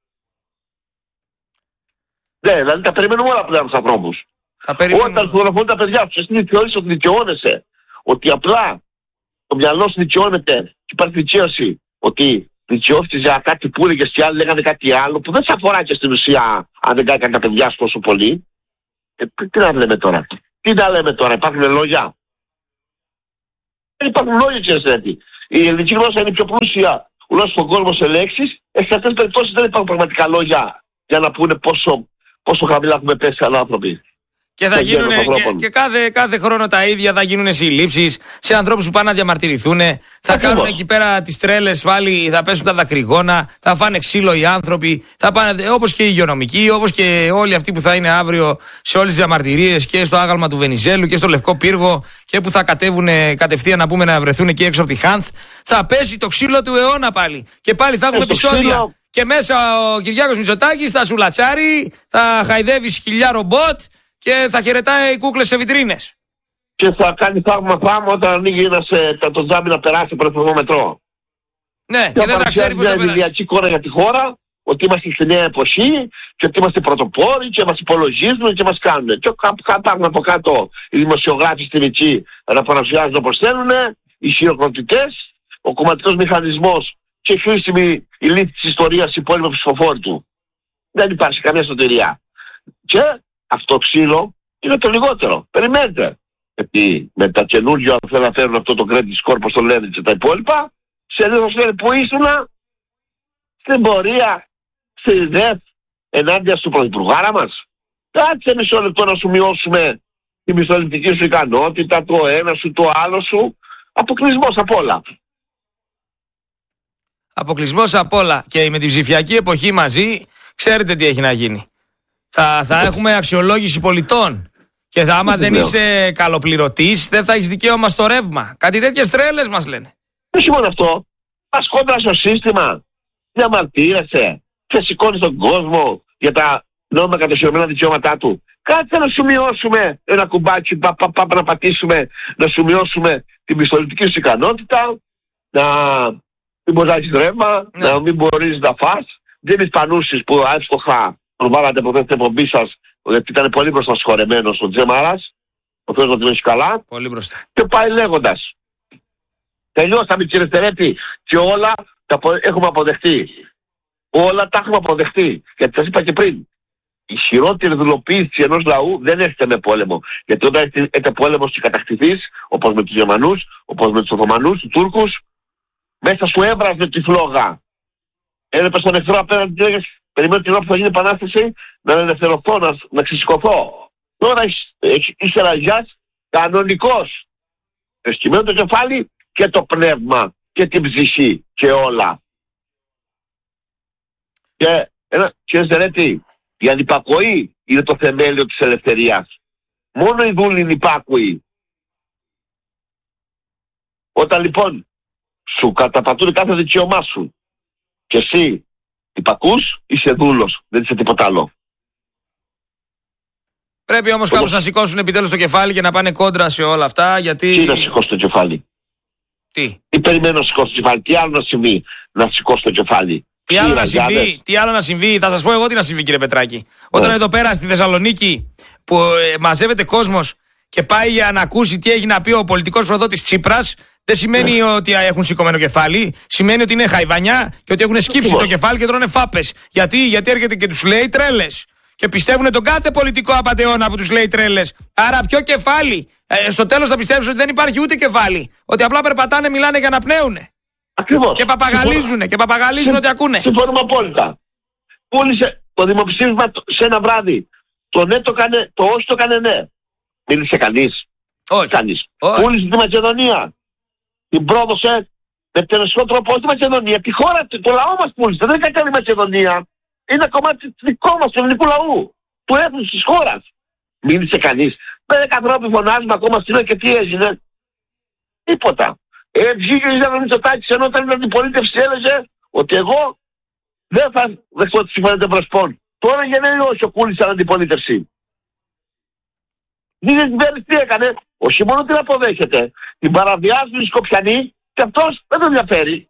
Ναι, δηλαδή τα περιμένουμε όλα πλέον στους ανθρώπους. Όταν φωτογραφούν τα παιδιά τους, εσύ θεωρείς ότι δικαιώνεσαι, ότι απλά το μυαλό σου δικαιώνεται και υπάρχει δικαίωση ότι δικαιώθηκες για κάτι που έλεγες και άλλοι λέγανε κάτι άλλο που δεν σε αφορά και στην ουσία αν δεν κάνει τα παιδιά σου τόσο πολύ. Ε, τι να λέμε τώρα? Τι να λέμε τώρα? Υπάρχουν λόγια? Δεν υπάρχουν λόγια κύριε Σερέτη. Η ελληνική γλώσσα είναι πιο πλούσια γλώσσα στον κόσμο σε λέξεις. Ε, σε αυτές τις περιπτώσεις δεν υπάρχουν πραγματικά λόγια για να πούνε πόσο, πόσο χαμηλά έχουμε πέσει σαν άνθρωποι. Και θα γίνουν και, και κάθε, κάθε χρόνο τα ίδια, θα γίνουν συλλήψεις σε ανθρώπους που πάνε να διαμαρτυρηθούν. Θα Ακριβώς. κάνουν εκεί πέρα τις τρέλες πάλι, θα πέσουν τα δακρυγόνα, θα φάνε ξύλο οι άνθρωποι, θα πάνε όπως και οι υγειονομικοί, όπως και όλοι αυτοί που θα είναι αύριο σε όλες τις διαμαρτυρίες και στο άγαλμα του Βενιζέλου και στο Λευκό Πύργο και που θα κατέβουν κατευθείαν να πούμε να βρεθούν εκεί έξω από τη Χάνθ. Θα πέσει το ξύλο του αιώνα πάλι. Και πάλι θα έχουμε ε, επεισόδια. Ξύλο... Και μέσα ο Κυριάκος Μητσοτάκης θα σουλατσάρει, θα χαϊδεύει σκυλιά ρομπότ. Και θα χαιρετάει κούκλες σε βιτρίνες. Και θα κάνει θαύμα πάμε όταν ανοίγει ένας, το τζάμι να περάσει από το μετρό. Ναι, και, και δεν θα ξέρει πώς θα περάσει. Μια ιδιακή εικόνα για τη χώρα ότι είμαστε στη νέα εποχή και ότι είμαστε πρωτοπόροι και μας υπολογίζουν και μας κάνουν. Και υπάρχουν από κάτω οι δημοσιογράφοι στην Βυτσί να παρουσιάζουν όπως θέλουν, οι χειροκροτητές, ο κομματικός μηχανισμός και η χρήσιμη η λύθη της ιστορίας, οι υπόλοιποι ψηφοφόροι του. Δεν υπάρχει καμία σωτηρία. Και αυτό το ξύλο είναι το λιγότερο. Περιμένετε. Γιατί με τα καινούργια θέλουν να φέρουν αυτό το credit score, όπως το λένε και τα υπόλοιπα, σε λίγο λένε που ήσουνα στην πορεία, στη ΔΕΘ, ενάντια στο πρωθυπουργάρα μας. Κάτσε μισό λεπτό να σου μειώσουμε τη μισθολογική σου ικανότητα, το ένα σου, το άλλο σου. Αποκλεισμός απ' όλα. Αποκλεισμός απ' όλα. Και με την ψηφιακή εποχή μαζί, ξέρετε τι έχει να γίνει. Θα, θα έχουμε αξιολόγηση πολιτών. Και θα, άμα δεν είσαι καλοπληρωτής, δεν θα έχεις δικαίωμα στο ρεύμα. Κάτι τέτοιες τρέλες μας λένε. Όχι μόνο αυτό. Πας κόντρα στο σύστημα, διαμαρτύρεσαι και σηκώνεις τον κόσμο για τα νόμιμα κατοχυρωμένα δικαιώματά του. Κάτσε να σου μειώσουμε ένα κουμπάκι, πα, πα, πα, να πατήσουμε, να σου μειώσουμε την πιστολιτική σου ικανότητα, να μην μπορείς να έχεις ρεύμα, ναι. να μην μπορείς να φας. Δεν είναι πανούσεις που εύστοχα τον βάλατε από την εκπομπή σας, γιατί ήταν πολύ μπροστά σχορεμένος ο Τζέμαρας, ο Θεός να την έχει καλά. Πολύ μπροστά. Και πάει λέγοντας. Τελειώσαμε κύριε Στερέτη και όλα τα έχουμε αποδεχτεί. Όλα τα έχουμε αποδεχτεί. Γιατί σας είπα και πριν. Η χειρότερη δουλοποίηση ενός λαού δεν έρχεται με πόλεμο. Γιατί όταν έρχεται πόλεμος και κατακτηθείς, όπως με τους Γερμανούς, όπως με τους Οθωμανούς, τους Τούρκους, μέσα σου έβραζε τη φλόγα. Έλεπες στον εχθρό απέναντι και λέγες, περιμένω την ώρα που θα γίνει επανάσταση να ελευθερωθώ, να, να ξεσηκωθώ. Τώρα είσαι ραγιάς κανονικός. Εσκυμμένο το κεφάλι και το πνεύμα και την ψυχή και όλα. Και ένα, κύριε Στερέτη, η ανυπακοή είναι το θεμέλιο της ελευθερίας. Μόνο οι δούλοι είναι υπάκουοι. Όταν λοιπόν σου καταπατούν κάθε δικαίωμά σου και εσύ υπακούς, είσαι δούλος, δεν είσαι τίποτα άλλο. Πρέπει όμως κάπως να σηκώσουν επιτέλους το κεφάλι και να πάνε κόντρα σε όλα αυτά, γιατί... Τι να σηκώσει το κεφάλι. Τι. Τι περιμένω να σηκώσει το κεφάλι, τι άλλο να συμβεί να σηκώσει το κεφάλι. Τι άλλο, να συμβεί, τι άλλο να συμβεί, θα σας πω εγώ τι να συμβεί κύριε Πετράκη. Όταν yeah. εδώ πέρα στη Θεσσαλονίκη που ε, μαζεύεται κόσμος και πάει για να ακούσει τι έχει να πει ο πολιτικός προδότης Τσίπρας, δεν σημαίνει yeah. ότι έχουν σηκωμένο κεφάλι, σημαίνει ότι είναι χαϊβανιά και ότι έχουν σκύψει yeah. το κεφάλι και τρώνε φάπες. Γιατί, γιατί έρχεται και τους λέει τρέλες. Και πιστεύουν τον κάθε πολιτικό απατεώνα που τους λέει τρέλες. Άρα ποιο κεφάλι. Ε, στο τέλος θα πιστεύουν ότι δεν υπάρχει ούτε κεφάλι. Ότι απλά περπατάνε, μιλάνε για να πνέουνε. Ακριβώς. Και παπαγαλίζουνε και παπαγαλίζουν ότι ακούνε. Συμφωνούμε απόλυτα. Πούλησε το δημοψήφισμα σε ένα βράδυ. Το ναι το κάνε, το όχι το κάνε ναι. Μίλησε κανείς. Όχι. Κανείς. Όχι. Πούλησε τη Μακεδονία. Την πρόδωσε με τελεσικό τρόπο στη Μακεδονία. Τη χώρα, το λαό μας πούλησε. Δεν έκανε η Μακεδονία. Είναι ένα κομμάτι δικό μας του ελληνικού λαού. Του έθνους της χώρας. Μίλησε κανείς. Πέρα ανθρώποι φωνάζουμε ακόμα στην και τι έγινε. Τίποτα. Ε, βγήκε ο Γιάννη Μητσοτάκης ενώ ήταν αντιπολίτευση έλεγε ότι εγώ δεν θα δεχτώ τη συμφωνία των Πρεσπών. Τώρα γενναίει όχι ο Κούλης σαν αντιπολίτευση. Δίνει την πέρυσι τι έκανε. Όχι μόνο την αποδέχεται. Την παραβιάζουν οι Σκοπιανοί και αυτός δεν τον ενδιαφέρει.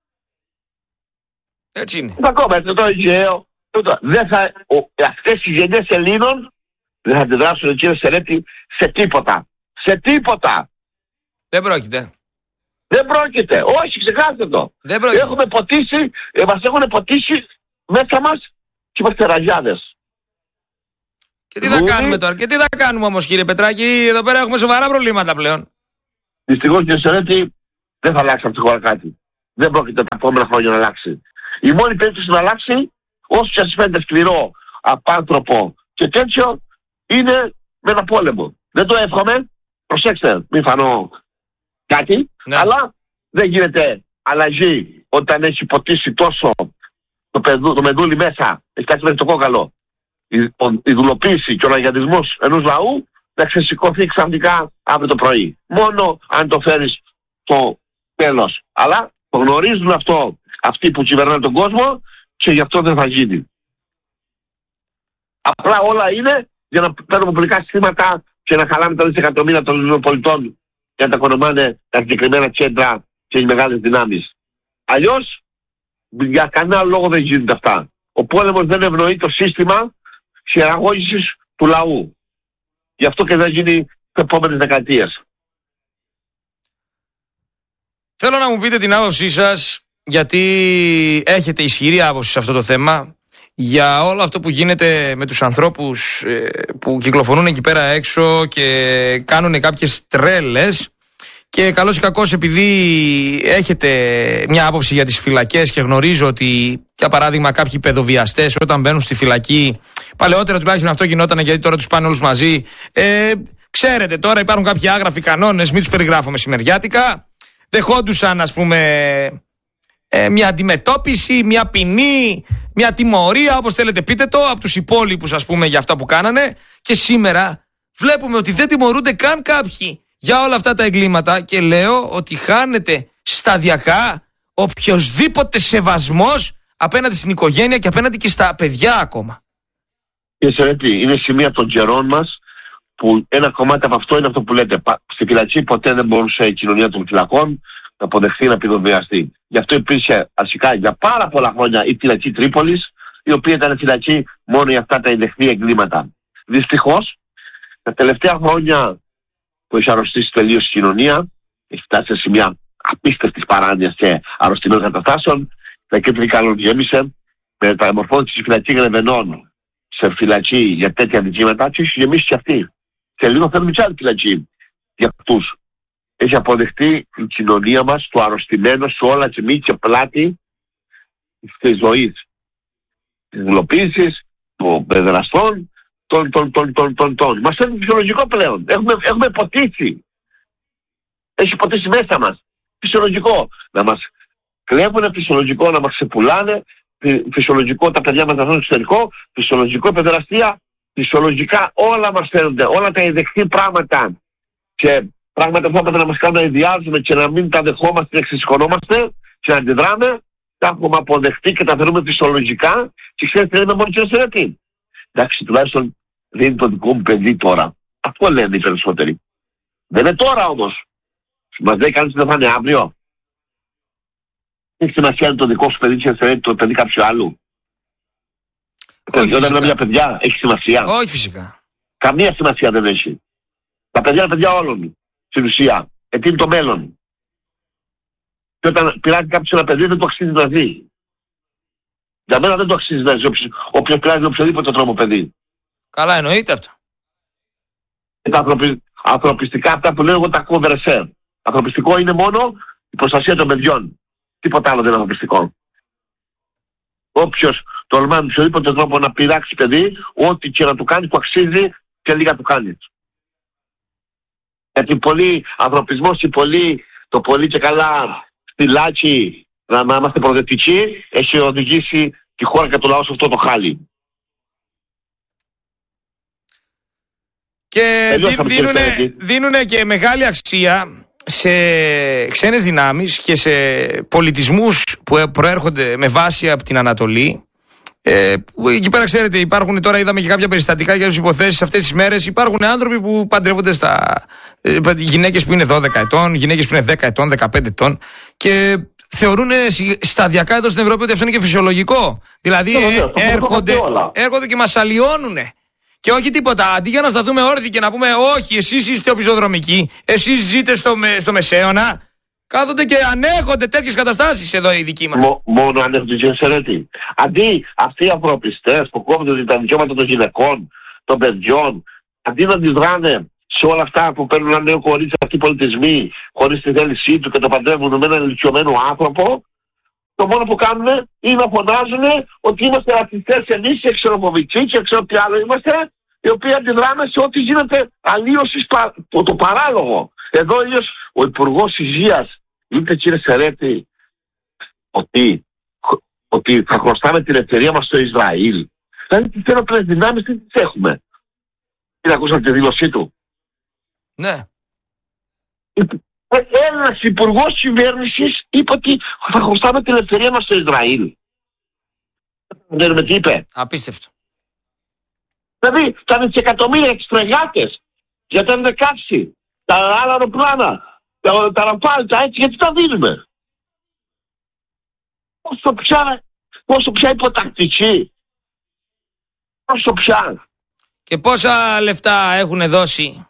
Έτσι είναι. Ακόμα έτσι το Αιγαίο. Δεν θα, ο, αυτές οι γενιές Ελλήνων δεν θα αντιδράσουν κύριε Στερέτη σε τίποτα. Σε τίποτα. Δεν πρόκειται. Δεν πρόκειται. Όχι, ξεχάστε το. Δεν πρόκειται. Έχουμε ποτίσει, ε, μας έχουν ποτίσει μέσα μας και είμαστε ραγιάδες. Και τι θα Λούδι. κάνουμε τώρα, και τι θα κάνουμε όμως κύριε Πετράκη, εδώ πέρα έχουμε σοβαρά προβλήματα πλέον. Δυστυχώς κύριε Στερέτη δεν θα αλλάξει από τη χώρα κάτι. Δεν πρόκειται τα επόμενα χρόνια να αλλάξει. Η μόνη περίπτωση να αλλάξει, όσο και σας φαίνεται σκληρό, απάνθρωπο και τέτοιο, είναι με ένα πόλεμο. Δεν το εύχομαι, προσέξτε, μην φανώ κάτι, ναι. αλλά δεν γίνεται αλλαγή όταν έχει ποτίσει τόσο το, παιδού, το μεδούλι μέσα, έχει κάτσει μέχρι το κόκαλο. Η, η δουλοποίηση και ο λαγιατισμός ενός λαού να ξεσηκωθεί ξαφνικά αύριο το πρωί. Μόνο αν το φέρεις στο τέλος. Αλλά το γνωρίζουν αυτό αυτοί που κυβερνάνε τον κόσμο και γι' αυτό δεν θα γίνει. Απλά όλα είναι για να παίρνουμε πολιτικά συστήματα και να χαλάμε τα δισεκατομμύρια των Ελληνικών πολιτών και να τα οικονομάνε τα συγκεκριμένα κέντρα και οι μεγάλες δυνάμεις. Αλλιώς για κανένα λόγο δεν γίνονται αυτά. Ο πόλεμος δεν ευνοεί το σύστημα χειραγώγησης του λαού. Γι' αυτό και δεν γίνει τις επόμενες δεκαετίες. Θέλω να μου πείτε την άποψή σας, γιατί έχετε ισχυρή άποψη σε αυτό το θέμα, για όλο αυτό που γίνεται με τους ανθρώπους ε, που κυκλοφορούν εκεί πέρα έξω και κάνουν κάποιες τρέλες. Και καλώς ή κακώς, επειδή έχετε μια άποψη για τις φυλακές και γνωρίζω ότι, για παράδειγμα, κάποιοι παιδοβιαστές όταν μπαίνουν στη φυλακή, παλαιότερα τουλάχιστον αυτό γινόταν, γιατί τώρα τους πάνε όλους μαζί, ε, ξέρετε, τώρα υπάρχουν κάποιοι άγραφοι κανόνες, μην τους περιγράφω μεσημεριάτικα, δεχόντουσαν, ας πούμε, ε, μια αντιμετώπιση, μια ποινή, μια τιμωρία, όπως θέλετε πείτε το, από τους υπόλοιπους, ας πούμε, για αυτά που κάνανε, και σήμερα βλέπουμε ότι δεν τιμωρούνται καν κάποιοι για όλα αυτά τα εγκλήματα, και λέω ότι χάνεται σταδιακά οποιοσδήποτε σεβασμός απέναντι στην οικογένεια και απέναντι και στα παιδιά ακόμα. Και σε τι, είναι σημεία των καιρών μας που ένα κομμάτι από αυτό είναι αυτό που λέτε. Στη φυλακή ποτέ δεν μπορούσε η κοινωνία των φυλακών να αποδεχθεί να παιδοβιαστεί. Γι' αυτό υπήρχε αρχικά για πάρα πολλά χρόνια η φυλακή Τρίπολης, η οποία ήταν φυλακή μόνο για αυτά τα ενδεχθή εγκλήματα. Δυστυχώς, τα τελευταία χρόνια που έχει αρρωστήσει τελείως η κοινωνία, έχει φτάσει σε σημεία απίστευτης παράνοιας και αρρωστημένων καταστάσεων, τα κέντρη καλογέμισε, μεταμορφώνει τη φυλακή Γρεβενών σε φυλακή για τέτοια δικήματα, και έχει γεμίσει και αυτή. Και λίγο θέλουμε και άλλη φυλακή για αυτούς. Έχει αποδεχτεί η κοινωνία μας το αρρωστημένο σε όλα τιμή και πλάτη της ζωής, της υλοποίησης, των παιδεραστών, Τον, τον, τον, τον, τον, τον. Μας είναι φυσιολογικό πλέον. Έχουμε, έχουμε ποτίσει. Έχει ποτίσει μέσα μας. Φυσιολογικό. Να μας κλέβουνε, φυσιολογικό να μας ξεπουλάνε, φυσιολογικό τα παιδιά μας να βγουν στο εξωτερικό, φυσιολογικό η παιδεραστία, φυσιολογικά όλα μας φαίνονται. Όλα τα ειδεχτή πράγματα και πράγματα που έπρεπε να μας κάνουν να ιδιάζουμε και να μην τα δεχόμαστε, να εξισχωνόμαστε και να αντιδράμε, τα έχουμε αποδεχτεί και τα θεωρούμε φυσιολογικά, και ξέρετε, είναι μόνο και αιρετή. Εντάξει, τουλάχιστον δεν είναι το δικό μου παιδί τώρα. Αυτό λένε οι περισσότεροι. Δεν είναι τώρα όμως. Μας λέει κανείς ότι δεν θα είναι αύριο. Έχει σημασία είναι το δικό σου παιδί και δεν το παιδί κάποιου άλλου. Όταν είναι μια παιδιά, έχει σημασία. Όχι φυσικά. Καμία σημασία δεν έχει. Τα παιδιά είναι παιδιά όλων. Στην ουσία. Γιατί είναι το μέλλον. Και όταν πειράζει κάποιος ένα παιδί δεν το αξίζει να ζει. Για μένα δεν το αξίζει να ζει όποιος πειράζει με οποιοδήποτε τρόπο παιδί. Καλά εννοείται αυτό. Και τα ανθρωπι... ανθρωπιστικά αυτά που λέω εγώ τα κόβερεσέρ. Ανθρωπιστικό είναι μόνο η προστασία των παιδιών. Τίποτα άλλο δεν είναι ανθρωπιστικό. Όποιος τολμά με οποιοδήποτε τρόπο να πειράξει παιδί, ό,τι και να του κάνει του αξίζει και λίγα του κάνει. Γιατί πολύ ανθρωπισμός ή πολύ, το πολύ και καλά στυλάκι να είμαστε προοδευτικοί, έχει οδηγήσει τη χώρα και το λαό σε αυτό το χάλι. Και δίνουνε, δίνουνε και μεγάλη αξία σε ξένες δυνάμεις και σε πολιτισμούς που προέρχονται με βάση από την Ανατολή. Ε, που εκεί πέρα ξέρετε υπάρχουν, τώρα είδαμε και κάποια περιστατικά για τις υποθέσεις αυτές τις μέρες. Υπάρχουν άνθρωποι που παντρεύονται στα ε, γυναίκες που είναι δώδεκα ετών, γυναίκες που είναι δέκα ετών, δεκαπέντε ετών, και θεωρούν σταδιακά εδώ στην Ευρώπη ότι αυτό είναι και φυσιολογικό. Δηλαδή ναι, ναι, έρχονται, έρχονται και μας αλλοιώνουνε. Και όχι τίποτα. Αντί για να σταθούμε όρθιοι και να πούμε όχι, εσείς είστε οπισθοδρομικοί, εσείς ζείτε στο, στο Μεσαίωνα, κάθονται και ανέχονται τέτοιες καταστάσεις εδώ οι δικοί μας. Μο, μόνο ανέχονται και ενσαιρετοί. Αντί αυτοί οι ανθρωπιστές που κόβονται τα δικαιώματα των γυναικών, των παιδιών, αντί να αντιδράνε σε όλα αυτά που παίρνουν ένα νέο κορίτσι αυτοί οι πολιτισμοί, χωρίς τη θέλησή του και το παντρεύουν με έναν ηλικιωμένο άνθρωπο, το μόνο που κάνουν είναι να φωνάζουν ότι είμαστε ρατσιστές εμείς και ξενοφοβικοί και ξέρω τι άλλο είμαστε, οι οποίοι αντιδράμε σε ό,τι γίνεται αλλίωση το, το παράλογο. Εδώ ήλιος ο Υπουργός Υγείας, είπε κύριε Σερέτη, ότι, ότι θα χρωστάμε την ελευθερία μας στο Ισραήλ. Δηλαδή τις ένοπλες δυνάμεις τι τις έχουμε. Τι ακούσατε τη δήλωσή του. Ναι. Ένας υπουργός κυβέρνησης είπε ότι θα χρωστάμε την ελευθερία μας στο Ισραήλ. Δεν με τι είπε. Απίστευτο. Δηλαδή τα δισεκατομμύρια τις φρεγάτες για τα εφ δεκαέξι, τα άλλα αεροπλάνα, τα, τα ραφάλ, τα έτσι, γιατί τα δίνουμε. Όσο πια πόσο πια υποτακτική, πόσο πια. Και πόσα λεφτά έχουν δώσει?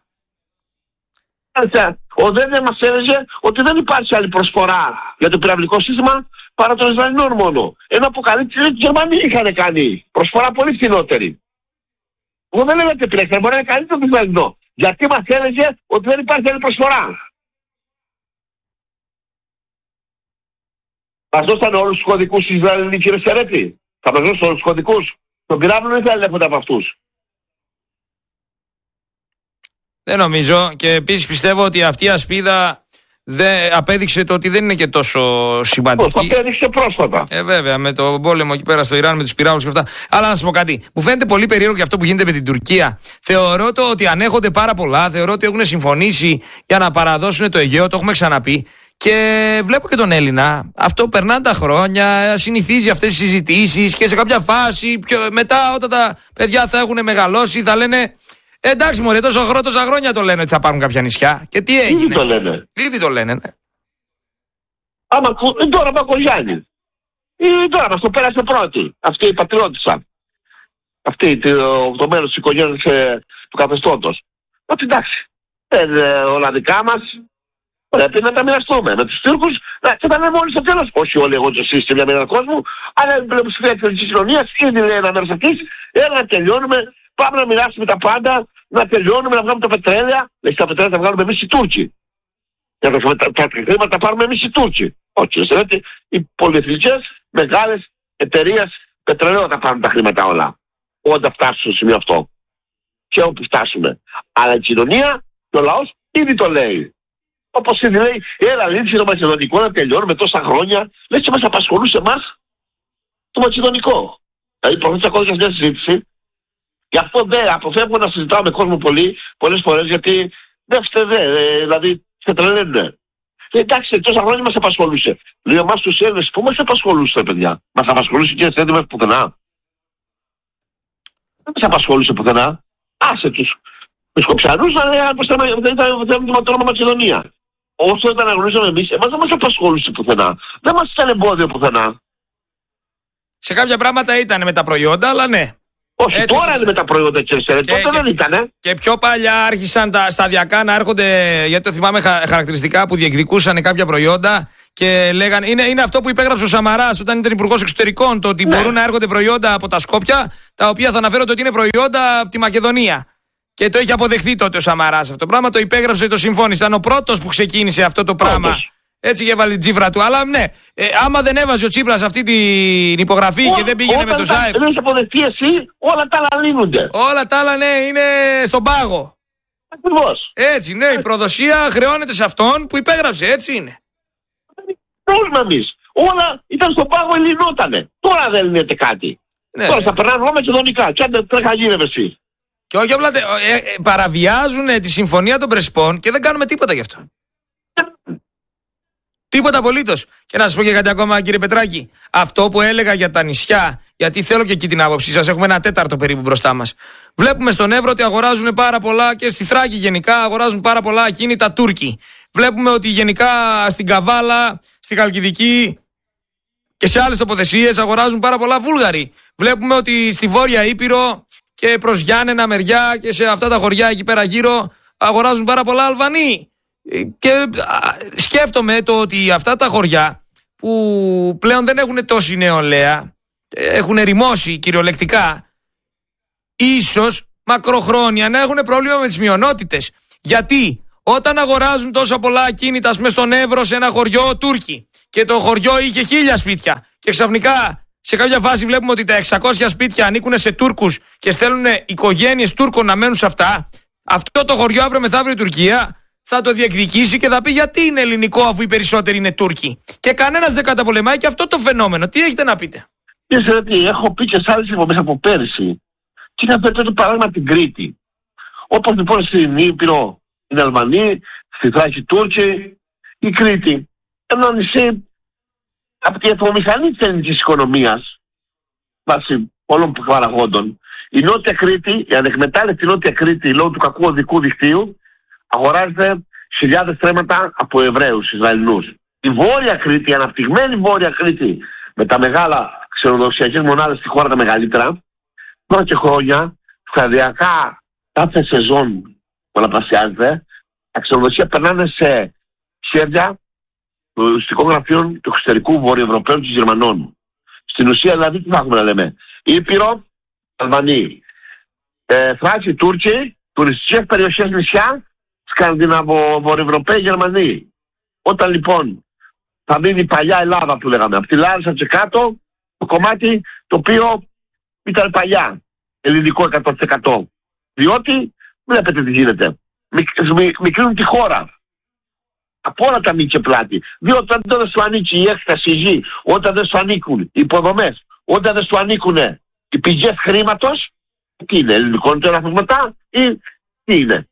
Ο ΔΕΔΕ μας έλεγε ότι δεν υπάρχει άλλη προσφορά για το πυραυλικό σύστημα παρά των Ισραηλινών μόνο. Ενώ αποκαλύπτει ότι οι Γερμανοί είχαν κάνει προσφορά πολύ φθηνότερη. Εγώ δεν έλεγα ότι επιλέξαμε, μπορεί να είναι καλύτερο το Ισραηλινό. Γιατί μας έλεγε ότι δεν υπάρχει άλλη προσφορά. Μας δώσανε όλους τους κωδικούς της Ισραηλινής, κύριε Σερέτη? Θα μας δώσουν όλους τους κωδικούς? Τον πυράβλο δεν θα ελέγχονται από αυτούς. Δεν νομίζω, και επίσης πιστεύω ότι αυτή η ασπίδα δεν απέδειξε το ότι δεν είναι και τόσο σημαντική. Το απέδειξε πρόσφατα. Ε, βέβαια, με τον πόλεμο εκεί πέρα στο Ιράν, με τους πυράβλους και αυτά. Αλλά να σας πω κάτι. Μου φαίνεται πολύ περίεργο και αυτό που γίνεται με την Τουρκία. Θεωρώ το ότι ανέχονται πάρα πολλά. Θεωρώ ότι έχουν συμφωνήσει για να παραδώσουν το Αιγαίο. Το έχουμε ξαναπεί. Και βλέπω και τον Έλληνα. Αυτό περνάνε τα χρόνια, συνηθίζει αυτές τις συζητήσεις και σε κάποια φάση, πιο, μετά όταν τα παιδιά θα έχουν μεγαλώσει, θα λένε. Εντάξει μωρέ, τόσο χρόνο, τόσα χρόνια το λένε ότι θα πάρουν κάποια νησιά. Και τι έγινε? Ήδη το λένε. Ήδη το λένε, ναι. Άμα τώρα Μπακογιάννη. Ή τώρα μας το πέρασε πρώτη. Αυτή η πατριώτησα. Αυτή το, το μέρος της οικογένειας ε, του καθεστώτος. Ότι εντάξει. Ε, όλα δικά μας πρέπει να τα μοιραστούμε. Με τους Τούρκους και τα λέμε όλοι στο τέλος. Όχι όλοι εγώ και εσείς σε μια μέρα κόσμου. Αλλά η πλειοψηφία της κοινωνίας ήδη λέει ένα μέρος αυτής. Έλα να τελειώνουμε. Πάμε να μοιράσουμε τα πάντα, να τελειώνουμε, να βγάλουμε τα πετρέλαια. Λέει, τα πετρέλαια τα βγάλουμε εμείς οι Τούρκοι. Για τα, τα, τα χρήματα τα πάρουμε εμείς οι Τούρκοι. Όχι, δηλαδή οι πολυεθνικές μεγάλες εταιρείες πετρελαίου τα πάρουν τα χρήματα όλα. Όταν φτάσουν στο σημείο αυτό. Και όπου φτάσουμε. Αλλά η κοινωνία και ο λαός ήδη το λέει. Όπως ήδη λέει, έλα λύση το μακεδονικό να τελειώνουμε τόσα χρόνια. Λέει και μας απασχολούσε εμάς το μακεδονικό. Δηλαδή προχωρήσα ακόμα και μια συζήτηση. Γι' αυτό δεν αποφεύγω να συζητάω με κόσμο πολύ, πολλές φορές, γιατί δεν φταίει, ε, δηλαδή σε τρελαίνουν. Εντάξει, τόσα χρόνια μας απασχολούσε. Λέω εμάς τους Έλληνες, πού μας απασχολούσε, παιδιά? Μας απασχολούσε και εσείς έντιμες πουθενά? Δεν μας απασχολούσε πουθενά. Άσε τους. Τους Σκοψιανούς δεν ήταν το όνομα Μακεδονία. Όσο δεν αναγνωρίζαμε εμείς, εμάς δεν μας απασχολούσε πουθενά. Δεν μας ήταν εμπόδιο πουθενά. Σε κάποια πράγματα ήταν με τα προϊόντα, αλλά ναι. Όχι, έτσι, τώρα είναι με τα προϊόντα, κύριε Σερέτη. Τότε και, δεν ήτανε. Και πιο παλιά άρχισαν τα σταδιακά να έρχονται, γιατί το θυμάμαι χα, χαρακτηριστικά που διεκδικούσαν κάποια προϊόντα και λέγανε. Είναι, είναι αυτό που υπέγραψε ο Σαμαράς όταν ήταν υπουργός εξωτερικών. Το ότι ναι. μπορούν να έρχονται προϊόντα από τα Σκόπια, τα οποία θα αναφέρονται ότι είναι προϊόντα από τη Μακεδονία. Και το είχε αποδεχθεί τότε ο Σαμαράς αυτό το πράγμα, το υπέγραψε, το συμφώνησε. Ήταν ο πρώτος που ξεκίνησε αυτό το πράγμα. Όντως. Έτσι και έβαλε την τσίφρα του. Αλλά ναι, ε, άμα δεν έβαζε ο Τσίπρας αυτή την υπογραφή ο, και δεν πήγαινε με το ΖΑΕΦ. Όταν δεν έχει αποδεχτεί εσύ, όλα τα άλλα λύνονται. Όλα τα άλλα, ναι, είναι στον πάγο. Ακριβώς. Έτσι, ναι, η προδοσία χρεώνεται σε αυτόν που υπέγραψε, έτσι είναι. Πρόβλημα εμείς. Όλα ήταν στον πάγο, λυνότανε. Τώρα δεν λύνεται κάτι. Ναι, τώρα ναι. θα περνάνε όλα μακεδονικά. Τι αν τρέχα γίνευε εσύ. Και όχι απλά ε, ε, παραβιάζουν τη συμφωνία των Πρεσπών και δεν κάνουμε τίποτα γι' αυτό. Τίποτα απολύτως. Και να σας πω και κάτι ακόμα, κύριε Πετράκη. Αυτό που έλεγα για τα νησιά, γιατί θέλω και εκεί την άποψή σας, έχουμε ένα τέταρτο περίπου μπροστά μας. Βλέπουμε στον Εύρο ότι αγοράζουν πάρα πολλά και στη Θράκη γενικά αγοράζουν πάρα πολλά ακίνητα Τούρκοι. Βλέπουμε ότι γενικά στην Καβάλα, στη Χαλκιδική και σε άλλες τοποθεσίες αγοράζουν πάρα πολλά Βούλγαροι. Βλέπουμε ότι στη Βόρεια Ήπειρο και προς Γιάννενα μεριά και σε αυτά τα χωριά εκεί πέρα γύρω αγοράζουν πάρα πολλά Αλβανοί. Και σκέφτομαι το ότι αυτά τα χωριά που πλέον δεν έχουν τόση νεολαία, έχουν ερημώσει κυριολεκτικά, ίσως μακροχρόνια να έχουν πρόβλημα με τις μειονότητες. Γιατί όταν αγοράζουν τόσα πολλά ακίνητα μες στον Εύρο σε ένα χωριό Τούρκοι και το χωριό είχε χίλια σπίτια και ξαφνικά σε κάποια φάση βλέπουμε ότι τα εξακόσια σπίτια ανήκουν σε Τούρκους και στέλνουν οικογένειες Τούρκων να μένουν σε αυτά, αυτό το χωριό αύριο μεθαύριο η Τουρκία θα το διεκδικήσει και θα πει γιατί είναι ελληνικό αφού οι περισσότεροι είναι Τούρκοι. Και κανένας δεν καταπολεμάει και αυτό το φαινόμενο. Τι έχετε να πείτε? Ξέρετε τι, έχω πει και σε άλλες εκπομπές από πέρυσι και είχα πει το παράδειγμα την Κρήτη. Όπως λοιπόν στην Ήπειρο είναι Αλβανοί, στη Θράκη Τούρκοι, η Κρήτη. Ένα νησί από τη ατμομηχανή της ελληνικής οικονομίας βάσει όλων των παραγόντων. Η Νότια Κρήτη, η ανεκμετάλλευτη Νότια Κρήτη λόγω του κακού οδικού δικτύου αγοράζεται χιλιάδες τρέματα από Εβραίους Ισραηλινούς. Η Βόρεια Κρήτη, η αναπτυγμένη Βόρεια Κρήτη με τα μεγάλα ξενοδοχειακές μονάδες στη χώρα τα μεγαλύτερα. Τώρα και χρόνια, σταδιακά, κάθε σεζόν πολλαπλασιάζεται, τα ξενοδοχεία περνάνε σε χέρια των λογιστικών γραφείων του εξωτερικού Βορειοευρωπαίου και Γερμανών. Στην ουσία δηλαδή τι θα έχουμε να λέμε? Ήπειρο, Αλβανοί, ε, Θράκοι, Τούρκοι, τουριστικές περιοχές, νησιά, Σκανδιναβο, Βορειοευρωπαίοι, Γερμανοί. Όταν λοιπόν θα μείνει η παλιά Ελλάδα που λέγαμε, από τη Λάρισα και κάτω, το κομμάτι το οποίο ήταν παλιά, ελληνικό εκατό τοις εκατό. Διότι, βλέπετε τι γίνεται, μικρύνουν τη χώρα. Από όλα τα μη και πλάτη. Διότι όταν δεν σου ανήκει η έκταση, η γη, όταν δεν σου ανήκουν οι υποδομές, όταν δεν σου ανήκουν οι πηγές χρήματος, τι είναι, ελληνικό είναι το ένα μετά ή τι είναι?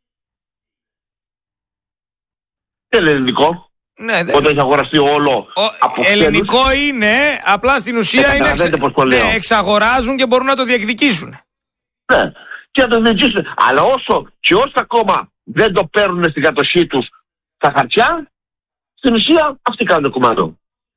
Τι είναι ελληνικό? Ναι, δεν... Όταν έχει αγοραστεί όλο Ο... από ελληνικό ξένους, είναι, απλά στην ουσία ε, είναι εξ... ναι, εξαγοράζουν και μπορούν να το διεκδικήσουν. Ναι, και να το διεκδικήσουν. Αλλά όσο και όσο ακόμα δεν το παίρνουν στην κατοχή τους τα χαρτιά, στην ουσία αυτοί κάνουν το κομμάτι.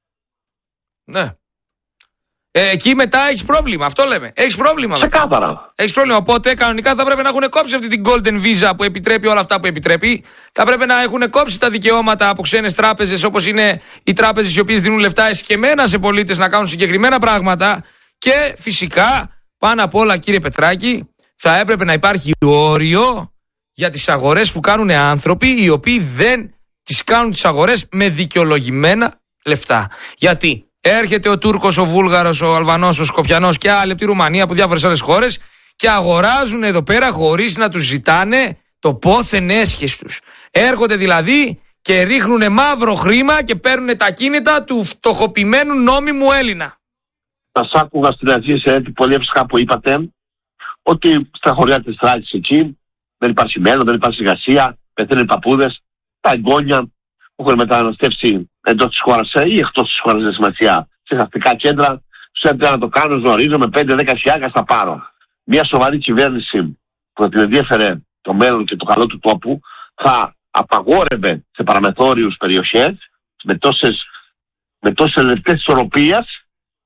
Ναι. Ε, εκεί μετά έχεις πρόβλημα, αυτό λέμε. Έχεις πρόβλημα. Ξεκάθαρα. Έχεις πρόβλημα. Οπότε κανονικά θα πρέπει να έχουν κόψει αυτή την Golden Visa που επιτρέπει όλα αυτά που επιτρέπει. Θα πρέπει να έχουν κόψει τα δικαιώματα από ξένες τράπεζες, όπως είναι οι τράπεζες οι οποίες δίνουν λεφτά εσκεμμένα σε πολίτες να κάνουν συγκεκριμένα πράγματα. Και φυσικά, πάνω απ' όλα, κύριε Πετράκη, θα έπρεπε να υπάρχει όριο για τις αγορές που κάνουν άνθρωποι οι οποίοι δεν τις κάνουν τις αγορές με δικαιολογημένα λεφτά. Γιατί έρχεται ο Τούρκος, ο Βούλγαρος, ο Αλβανός, ο Σκοπιανός και άλλοι από τη Ρουμανία, από διάφορες άλλες χώρες και αγοράζουν εδώ πέρα χωρίς να τους ζητάνε το πόθεν έσχες τους. Έρχονται δηλαδή και ρίχνουν μαύρο χρήμα και παίρνουν τα κίνητα του φτωχοποιημένου νόμιμου Έλληνα. Σας άκουγα στην αρχή σε έτσι πολύ εύσχα που είπατε ότι στα χωριά της Θράκης εκεί δεν υπάρχει μέλλον, δεν υπάρχει εργασία, πεθαίνουν οι παππούδες, τα εγγόνια που έχουν μεταναστεύσει εντός της χώρας ή εκτός της χώρας, δεν σημασία, σε αστικά κέντρα, τους έτρεπε να το κάνουν, γνωρίζω, με πέντε δέκα χιλιάδες θα πάρω. Μια σοβαρή κυβέρνηση που θα την ενδιέφερε το μέλλον και το καλό του τόπου θα απαγόρευε σε παραμεθόριους περιοχές με τόσες, με τόσες λεπτές ισορροπίας,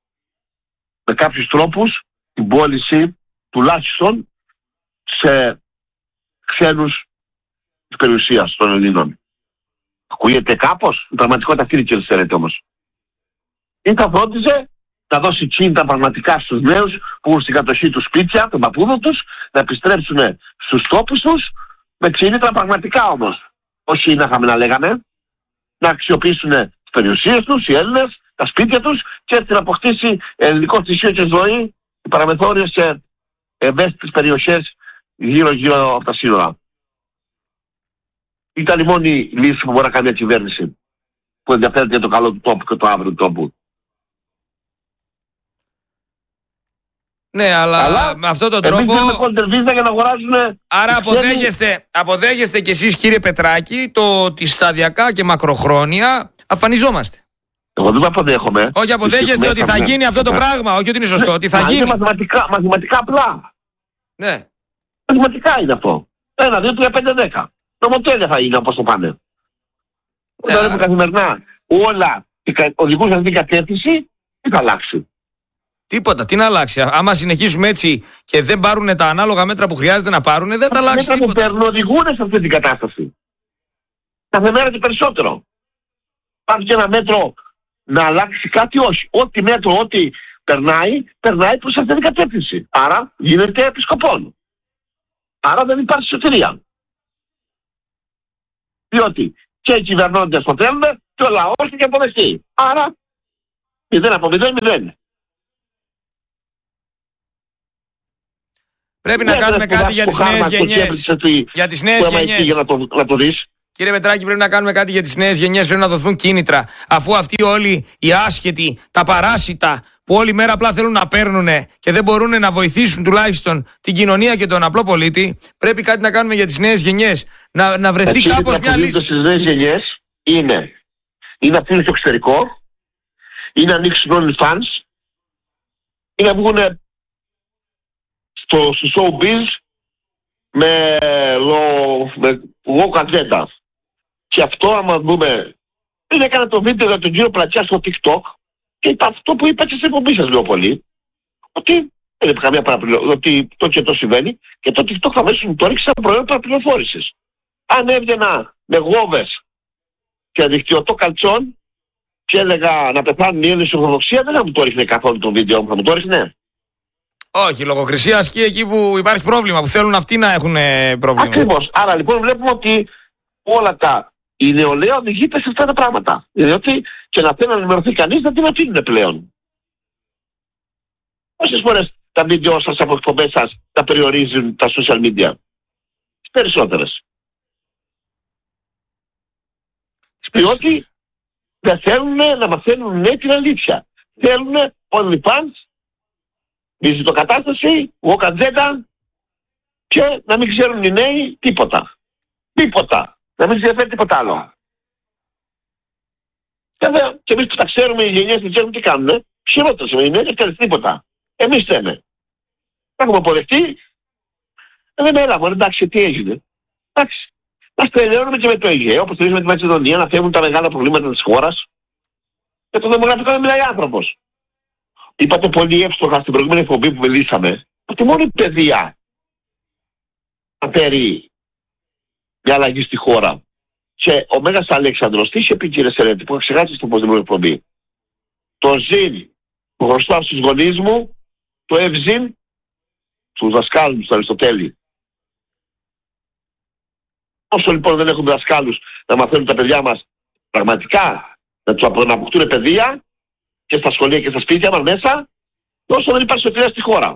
με κάποιους τρόπους, την πώληση τουλάχιστον σε ξένους της περιουσίας των Ελλήνων. Ακούγεται κάπως, η πραγματικότητα αυτή είναι και δεν όμως. Ή θα φρόντιζε να δώσει κίνητα πραγματικά στους νέους που έχουν στην κατοχή τους σπίτια, των παππούδων τους, να επιστρέψουν στους τόπους τους με κίνητα πραγματικά όμως. Όχι να είχαμε να λέγαμε, να αξιοποιήσουν τις περιουσίες τους, οι Έλληνες, τα σπίτια τους και έτσι να αποκτήσει ελληνικό στοιχείο και ζωή οι παραμεθόριες και ευαίσθητες περιοχές γύρω-γύρω από τα σύνορα. Ήταν η μόνη λύση που μπορεί να κάνει μια κυβέρνηση που ενδιαφέρεται για το καλό του τόπου και το αύριο του τόπου. Ναι, αλλά, αλλά με αυτόν τον τρόπο. Εμείς δίνουμε για να αγοράζουν. Άρα αποδέχεστε, αποδέχεστε κι εσείς, κύριε Πετράκη, το ότι σταδιακά και μακροχρόνια αφανιζόμαστε. Εγώ δεν αποδέχομαι. Όχι, αποδέχεστε ότι θα γίνει αυτό το πράγμα. Όχι ότι είναι σωστό, ότι θα γίνει. Είναι μαθηματικά, μαθηματικά απλά. Ναι. Μαθηματικά είναι αυτό. Ένα, δύο, τρία, πέντε, δέκα. Νομοτέλεια θα είναι όπως το πάνε. Όταν βλέπουμε καθημερινά όλα οδηγούν σε αυτή την κατεύθυνση, τι θα αλλάξει? Τίποτα, τι να αλλάξει. Άμα συνεχίσουμε έτσι και δεν πάρουν τα ανάλογα μέτρα που χρειάζεται να πάρουν, δεν θα αλλάξει τίποτα. Τα μέτρα που παίρνουν οδηγούν σε αυτή την κατάσταση. Κάθε μέρα και περισσότερο. Υπάρχει και ένα μέτρο να αλλάξει κάτι, όχι. Ό,τι μέτρο, ό,τι περνάει, περνάει προς αυτή την κατεύθυνση. Άρα γίνεται επισκοπών. Άρα δεν υπάρχει σωτηρία. Διότι και οι κυβερνώντες το θέλουν και ο λαός και αποδεχτεί. Άρα μηδέν από μηδέν, μηδέν. Πρέπει να κάνουμε κάτι για τις νέες γενιές. Για τις νέες γενιές. Για να το, να το δεις. Κύριε Πετράκη, πρέπει να κάνουμε κάτι για τις νέες γενιές. Πρέπει να δοθούν κίνητρα. Αφού αυτοί όλοι οι άσχετοι, τα παράσιτα, που όλη μέρα απλά θέλουν να παίρνουν και δεν μπορούν να βοηθήσουν τουλάχιστον την κοινωνία και τον απλό πολίτη, πρέπει κάτι να κάνουμε για τις νέες γενιές. Να, να βρεθεί Εκεί κάπως μια λύση. Στις νέες γενιές είναι, είναι να φύγουν στο εξωτερικό, είναι να ανοίξουν όλοι fans, είναι να βγουν στο showbiz με low κατζέντα. Και αυτό άμα δούμε, είναι έκανα το βίντεο για τον κύριο Πλατσιά στο TikTok, Και είπα αυτό που είπα και στην εκπομπή σας λίγο πολύ, ότι δεν είπε καμία παραπληροφόρηση, ότι το και το συμβαίνει και το TikTok αμέσως μου το έριξε σαν προϊόν παραπληροφόρησης. Αν έβγαινα με γόβες και δικτυωτό καλτσόν και έλεγα να πεθάνουν οι Έλληνες στην Ορθοδοξία, δεν θα μου το έριχνε καθόλου το βίντεο μου, θα μου το έριχνε. Όχι, λογοκρισία ασκεί εκεί που υπάρχει πρόβλημα, που θέλουν αυτοί να έχουν πρόβλημα. Ακριβώς. Άρα λοιπόν βλέπουμε ότι όλα τα η νεολαία οδηγείται σε αυτά τα πράγματα. Διότι και να θέλει να ενημερωθεί κανείς δεν την αφήνουν πλέον. Πόσες φορές τα βίντεο σας από εκπομπές σας τα περιορίζουν τα social media? Τις περισσότερες. Διότι δεν θέλουν να μαθαίνουν ναι την αλήθεια. Θέλουν OnlyFans, βυζιτοκατάσταση, walk agenda και να μην ξέρουν οι νέοι τίποτα. Τίποτα. Να μην ενδιαφέρει τίποτα άλλο. Βέβαια και εμείς που τα ξέρουμε, οι γενιές δεν ξέρουν τι κάνουνε. Χειρότερες οι νέοι δεν ξέρουν τίποτα. Εμείς θέμε. Τα έχουμε αποδεχτεί. Δεν με έλαβαν. Εντάξει, τι έγινε. Εντάξει. Να στελειώνουμε και με το Αιγαίο, όπως τελείως με τη Μακεδονία, να φεύγουν τα μεγάλα προβλήματα της χώρας. Για το δημογραφικό δεν μιλάει άνθρωπος. Είπατε πολύ εύστοχα στην προηγούμενη εκπομπή που μιλήσαμε, ότι μόνο η παιδεία θα φέρει μια αλλαγή στη χώρα. Και ο Μέγας Αλέξανδρος, τι είχε πει κύριε Σερέτη, που είχα ξεχάσει στην προηγούμενη εκπομπή. Το ζήν που χρωστάω στους γονείς μου, το ευζήν στους δασκάλους μου, στο Αριστοτέλη. Όσο λοιπόν δεν έχουμε δασκάλους να μαθαίνουν τα παιδιά μας πραγματικά, να τους αποκτούν παιδεία και στα σχολεία και στα σπίτια μας μέσα, όσο δεν υπάρχει σωτηρία στη χώρα.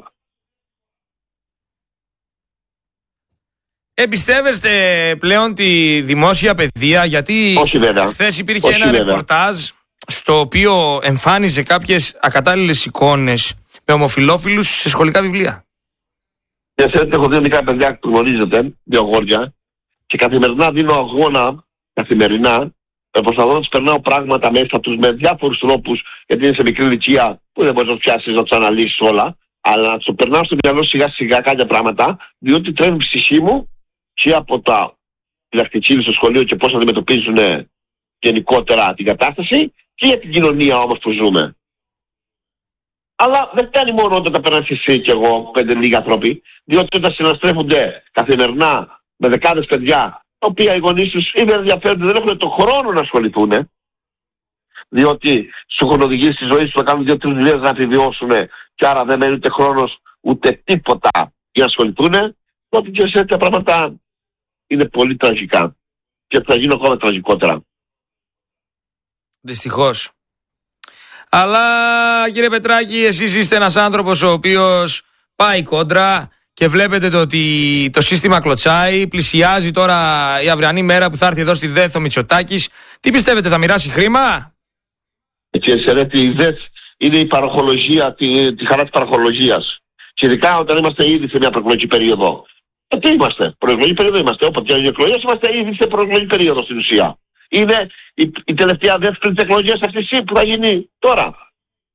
Εμπιστεύεστε πλέον τη δημόσια παιδεία? Γιατί χθες υπήρχε Όχι ένα βέβαια. ρεπορτάζ στο οποίο εμφάνιζε κάποιες ακατάλληλες εικόνες με ομοφυλόφιλους σε σχολικά βιβλία. Για ξέρετε, έχω δύο μικρά παιδιά που γνωρίζετε, δύο αγόρια, και καθημερινά δίνω αγώνα, καθημερινά, προσπαθώ να τους περνάω πράγματα μέσα τους με διάφορους τρόπους, γιατί είναι σε μικρή ηλικία που δεν μπορείς να τους πιάσεις να τους αναλύσεις όλα, αλλά να τους περνάω στο μυαλό σιγά σιγά κάποια πράγματα, διότι τρέμει η ψυχή μου και από τα διδακτική στο σχολείο και πώς αντιμετωπίζουν γενικότερα την κατάσταση και για την κοινωνία όμως που ζούμε. Αλλά δεν φτάνει μόνο όταν τα περνάς εσύ και εγώ, πέντε λίγοι άνθρωποι, διότι όταν συναστρέφονται καθημερινά με δεκάδες παιδιά, τα οποία οι γονείς τους ή δεν ενδιαφέρονται, δεν έχουν τον χρόνο να ασχοληθούν, διότι σου έχουν οδηγήσει στη ζωή σου να κάνουν δύο-τρεις δουλειές να επιβιώσουν και άρα δεν μένει ούτε χρόνος ούτε τίποτα για να ασχοληθούν, τότε και σε τέτοια πράγματα είναι πολύ τραγικά και θα γίνουν ακόμα τραγικότερα. Δυστυχώς. Αλλά κύριε Πετράκη, εσείς είστε ένας άνθρωπος ο οποίος πάει κόντρα και βλέπετε το ότι το σύστημα κλωτσάει, πλησιάζει τώρα η αυριανή μέρα που θα έρθει εδώ στη ΔΕΘ ο Μητσοτάκης. Τι πιστεύετε, θα μοιράσει χρήμα? Κύριε Σερέτη, η ΔΕΘ είναι η παροχολογία, τη, τη χαρά της παροχολογίας. Και ειδικά όταν είμαστε ήδη σε μια προεκλογική περίοδο. Ε, τι είμαστε, προεκλογική περίοδο είμαστε, όποτε και οι εκλογές είμαστε ήδη σε προεκλογική περίοδο στην ουσία. Είναι η, η τελευταία δεύτερη εκλογές αυτή που θα γίνει τώρα.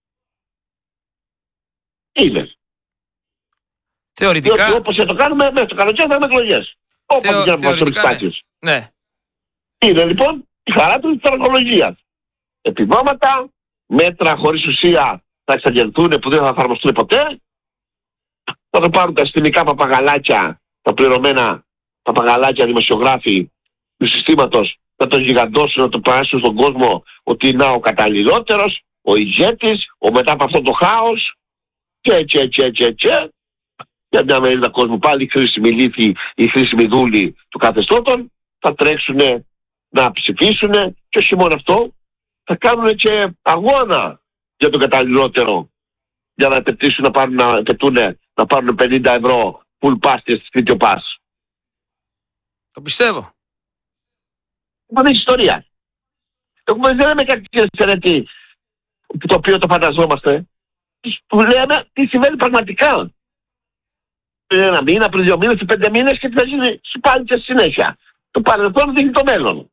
Είναι. Θεωρητικά. Διότι όπως θα το κάνουμε, μέσα στο καλοκαίρι θα έχουμε εκλογές. Όπως Θεω, και να μας το ναι. Είναι λοιπόν η χαρά του της παροχολογίας. Επιδόματα, μέτρα χωρίς ουσία θα εξαγγελθούν που δεν θα εφαρμοστούν ποτέ. Θα το πάρουν τα συστημικά παπαγαλάκια, τα πληρωμένα παπαγαλάκια δημοσιογράφοι του συστήματος, να τον γιγαντώσουν, να το παράσουν στον κόσμο ότι είναι ο καταλληλότερος, ο ηγέτης, ο μετά από αυτό το χάος και και και και και για μια μερίδα κόσμου πάλι η χρήσιμη λύθη, η χρήσιμη δούλη του καθεστώτων θα τρέξουν να ψηφίσουν και όχι μόνο αυτό, θα κάνουν και αγώνα για τον καταλληλότερο για να επαιτήσουν να πάρουν, να, επαιτούν, να πάρουν πενήντα ευρώ full pass και σπίτι ο pass. Το πιστεύω. Είναι ιστορία. Έχουμε δεν λέμε κάτι κύριε Σερέτη το οποίο το φανταζόμαστε. Που λέμε τι συμβαίνει πραγματικά. Πριν ένα μήνα, πριν δύο μήνες, πριν πέντε μήνες και τι θα γίνει πάλι και στη συνέχεια. Το παρελθόν δείχνει το μέλλον.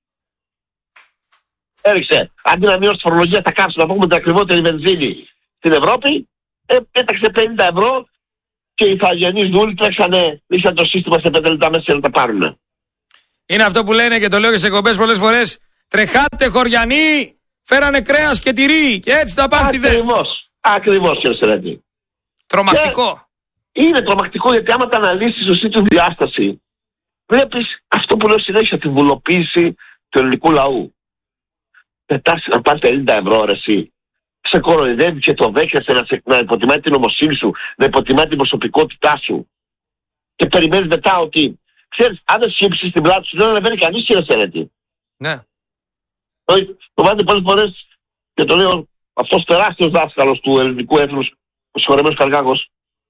Έριξε, αντί να μειώσει τη φορολογία στα κάψιμα να πούμε την ακριβότερη βενζίνη στην Ευρώπη, ε, πέταξε πενήντα ευρώ και οι θαγενείς δούλοι τρέξανε, λύσαν το σύστημα σε πέντε λεπτά μέσα να τα πάρουν. Είναι αυτό που λένε και το λέω και σε εκπομπές πολλές φορές. Τρεχάτε χωριανοί, Φέρανε κρέας και τυρί και έτσι τα πάθη δε. Ακριβώς. Ακριβώς, κύριε Σερέτη. Τρομακτικό. Και είναι τρομακτικό γιατί άμα τα αναλύσεις σωστή του διάσταση, βλέπεις αυτό που λέω συνέχεια, τη βουλοποίηση του ελληνικού λαού. Πετάς να πάρεις πενήντα ευρώ ρε εσύ. Σε κοροϊδεύει και το δέχεσαι να, σε, να υποτιμάει την νομοσύνη σου, να υποτιμάει την προσωπικότητά σου. Και περιμένεις μετά ότι, ξέρεις, αν δεν σκύψεις την πλάτη σου, δεν ανεβαίνει κανείς, κύριε Σερέτη. Ναι. Το, το βάζετε πολλές φορές και το λέω αυτός τεράστιος δάσκαλος του ελληνικού έθνους, ο συγχωρεμένος Καργάκος.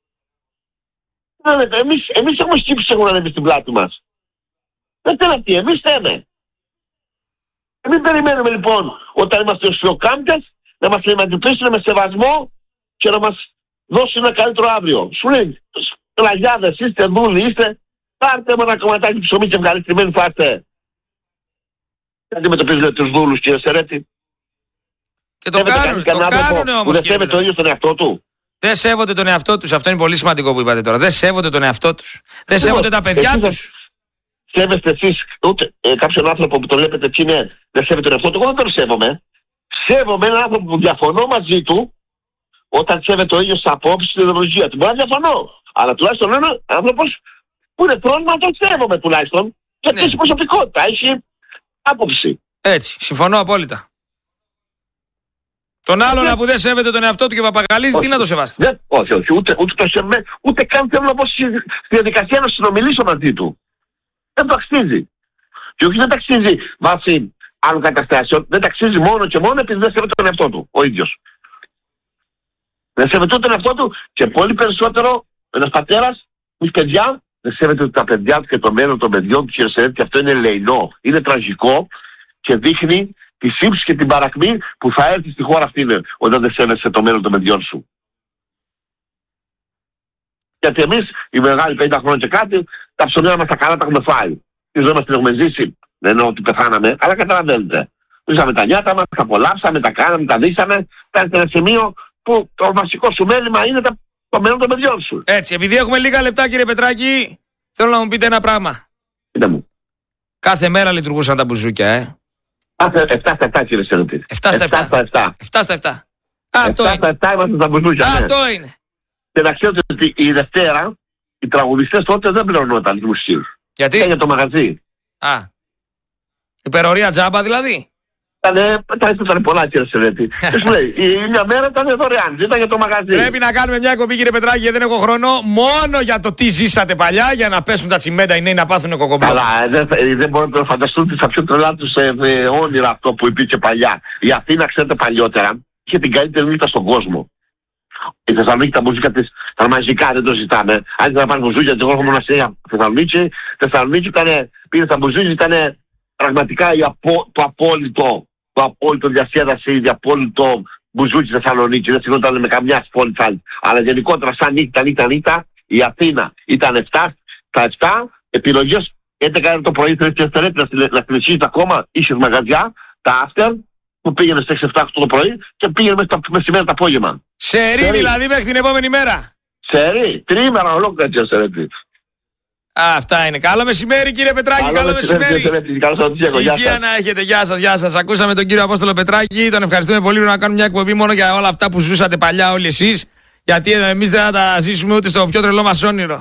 Ναι, εμείς, εμείς έχουμε σκύψει, έχουμε ανέβει στην πλάτη μας. Δεν θέλει αυτή, εμείς θέμε. Μην περιμένουμε λοιπόν όταν είμαστε ουσιοκάμπτες να μας αντιμετωπίσουν με σεβασμό και να μας δώσουν ένα καλύτερο αύριο. Σου λέει, πλαγιάδες, είστε δούλοι, είστε, πάρτε με ένα κομματάκι ψωμί και ευχαριστημένοι φάστε. Δεν αντιμετωπίζουν τους δούλους, κύριε Σερέτη. Και το κάνουν, το κάνουνε όμως, δεν σέβεται το ίδιο στον εαυτό του. Δεν σέβονται τον εαυτό τους, αυτό είναι πολύ σημαντικό που είπατε τώρα. Δεν σέβονται τον εαυτό τους. Δεν σέβονται τα παιδιά εσείς, τους. Σέβεστε εσείς ούτε ε, κάποιον άνθρωπο που τον βλέπετε τι είναι, δεν σέβεται τον εαυτό του. Εγώ δεν τον σέβομαι. Σέβομαι έναν άνθρωπο που διαφωνώ μαζί του όταν σέβεται ο ίδιος τις απόψεις στην ιδεολογία του. Μπορεί να διαφωνώ. Αλλά τουλάχιστον ένα άνθρωπος που είναι πρόβλημα τον σέβομαι τουλάχιστον. Γιατί ναι. Έχει προσωπικότητα, έχει άποψη. Έτσι, συμφωνώ απόλυτα. Τον άλλον ναι. που δεν σέβεται τον εαυτό του και παπαγαλίζει, τι να το σεβάστε. Ναι, όχι, όχι, ούτε, ούτε το σέβομαι, ούτε καν θέλω να πω στη διαδικασία να συνομιλήσω μαζί του. Δεν το αξίζει. Και όχι δεν τα αξίζει βάσει άλλων καταστάσεων, δεν τα αξίζει μόνο και μόνο επειδή δεν σέβεται τον εαυτό του, ο ίδιος. Δεν σέβεται τον εαυτό του και πολύ περισσότερο ένας πατέρας, εμείς παιδιά, δεν σέβεται τα παιδιά του και το μέλλον των παιδιών του, κύριε Σερέτη, και αυτό είναι ελεεινό, είναι τραγικό και δείχνει τη σύψη και την παρακμή που θα έρθει στη χώρα αυτή όταν δεν σέβεσαι το μέλλον των παιδιών σου. Γιατί εμείς, οι μεγάλοι πενήντα χρόνια και κάτι, τα ψωμιά μας τα καλά τα έχουμε φάει. Τη ζωή μας την έχουμε ζήσει. Δεν εννοώ ότι πεθάναμε, αλλά καταλαβαίνετε. Ζήσαμε τα νιάτα μας, τα απολαύσαμε, τα κάναμε, τα δείξαμε. Φτάνετε ένα σημείο που το βασικό σου μέλημα είναι τα, το μέλλον των παιδιών σου. Έτσι, επειδή έχουμε λίγα λεπτά, κύριε Πετράκη, θέλω να μου πείτε ένα πράγμα. Πείτε μου. Κάθε μέρα λειτουργούσαν τα μπουζούκια, ε. εφτά στα εφτά, κύριε Σερέτη. εφτά στα εφτά. εφτά στα εφτά. Αυτό είναι. εφτά στα εφτά είμαστε τα μπουζούκια. Αυτό είναι. Και να ξέρετε ότι η Δευτέρα, οι τραγουδιστές τότε δεν πληρωνόταν τους μουσικούς. Γιατί? Ήταν για το μαγαζί. Α. Υπερορία τζάμπα δηλαδή. Ήτανε, ήταν πολλά, κύριε Σερέτη. Και σου λέει, η μια μέρα ήταν δωρεάν, ήταν για το μαγαζί. Πρέπει να κάνουμε μια κοπή, κύριε Πετράκη, γιατί δεν έχω χρόνο, μόνο για το τι ζήσατε παλιά, για να πέσουν τα τσιμέντα οι νέοι να πάθουν κοκομπλό. Καλά, δεν, δεν μπορείτε να φανταστούν τα πιο τρελά τους ε, ε, όνειρα αυτό που υπήρχε παλιά. Η Αθήνα, ξέρετε, παλιότερα είχε την καλύτερη νύχτα στον κόσμο. Η Θεσσαλονίκη τα μουσικά της, τα μαζικά δεν το ζητάμε. Αν ήθελα να πάρει μουζούκια, εγώ έχω μοναστήρια Θεσσαλονίκη. Θεσσαλονίκη ήταν, πήρε τα μουζούκια, ήταν πραγματικά η απο, το απόλυτο, το απόλυτο διασκέδαση, το απόλυτο μπουζούκι Θεσσαλονίκη. Δεν συγκρινόταν με καμιά πόλη άλλη. Αλλά γενικότερα, σαν νύχτα, νύχτα, νύχτα, η Αθήνα ήταν εφτά, τα εφτά επιλογές. έντεκα το πρωί, θέλεις και να συνεχίσεις ακόμα, είχες μαγαζιά, τα after, που πήγαινε στις έξι εφτά οκτώ το πρωί και πήγαινε μέσα τα μεσημέρι το απόγευμα. Σερί δηλαδή μέχρι την επόμενη μέρα. Σερί, τρίμερα ολόκληρα και σερί. Αυτά είναι. Καλό μεσημέρι, κύριε Πετράκη. Καλό, καλό μεσημέρι. Υγεία να έχετε. Γεια σας, γεια σας. Ακούσαμε τον κύριο Απόστολο Πετράκη. Τον ευχαριστούμε πολύ να κάνουμε μια εκπομπή μόνο για όλα αυτά που ζούσατε παλιά όλοι εσείς. Γιατί εμείς δεν θα τα ζήσουμε ούτε στο πιο τρελό μας όνειρο.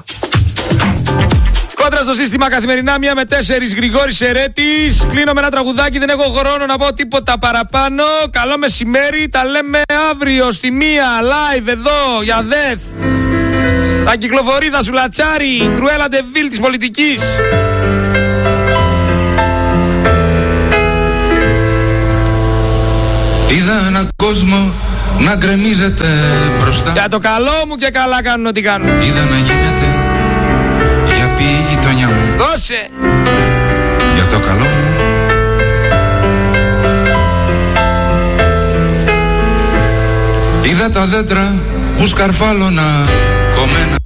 Κόντρα στο σύστημα καθημερινά, μία με τέσσερις, Γρηγόρης Σερέτης. Κλείνω με ένα τραγουδάκι, δεν έχω χρόνο να πω τίποτα παραπάνω. Καλό μεσημέρι, τα λέμε αύριο στη μία, live εδώ, για ΔΕΘ. Θα κυκλοφορεί, θα σου λατσάρει, Κρουέλα Ντεβίλ της πολιτικής. Είδα έναν κόσμο να γκρεμίζεται μπροστά. Για το καλό μου και καλά κάνουν ό,τι κάνουν. Είδα να γίνεται για πει η γειτονιά μου. Δώσε! Για το καλό μου. Είδα τα δέντρα που σκαρφάλωνα κομμένα.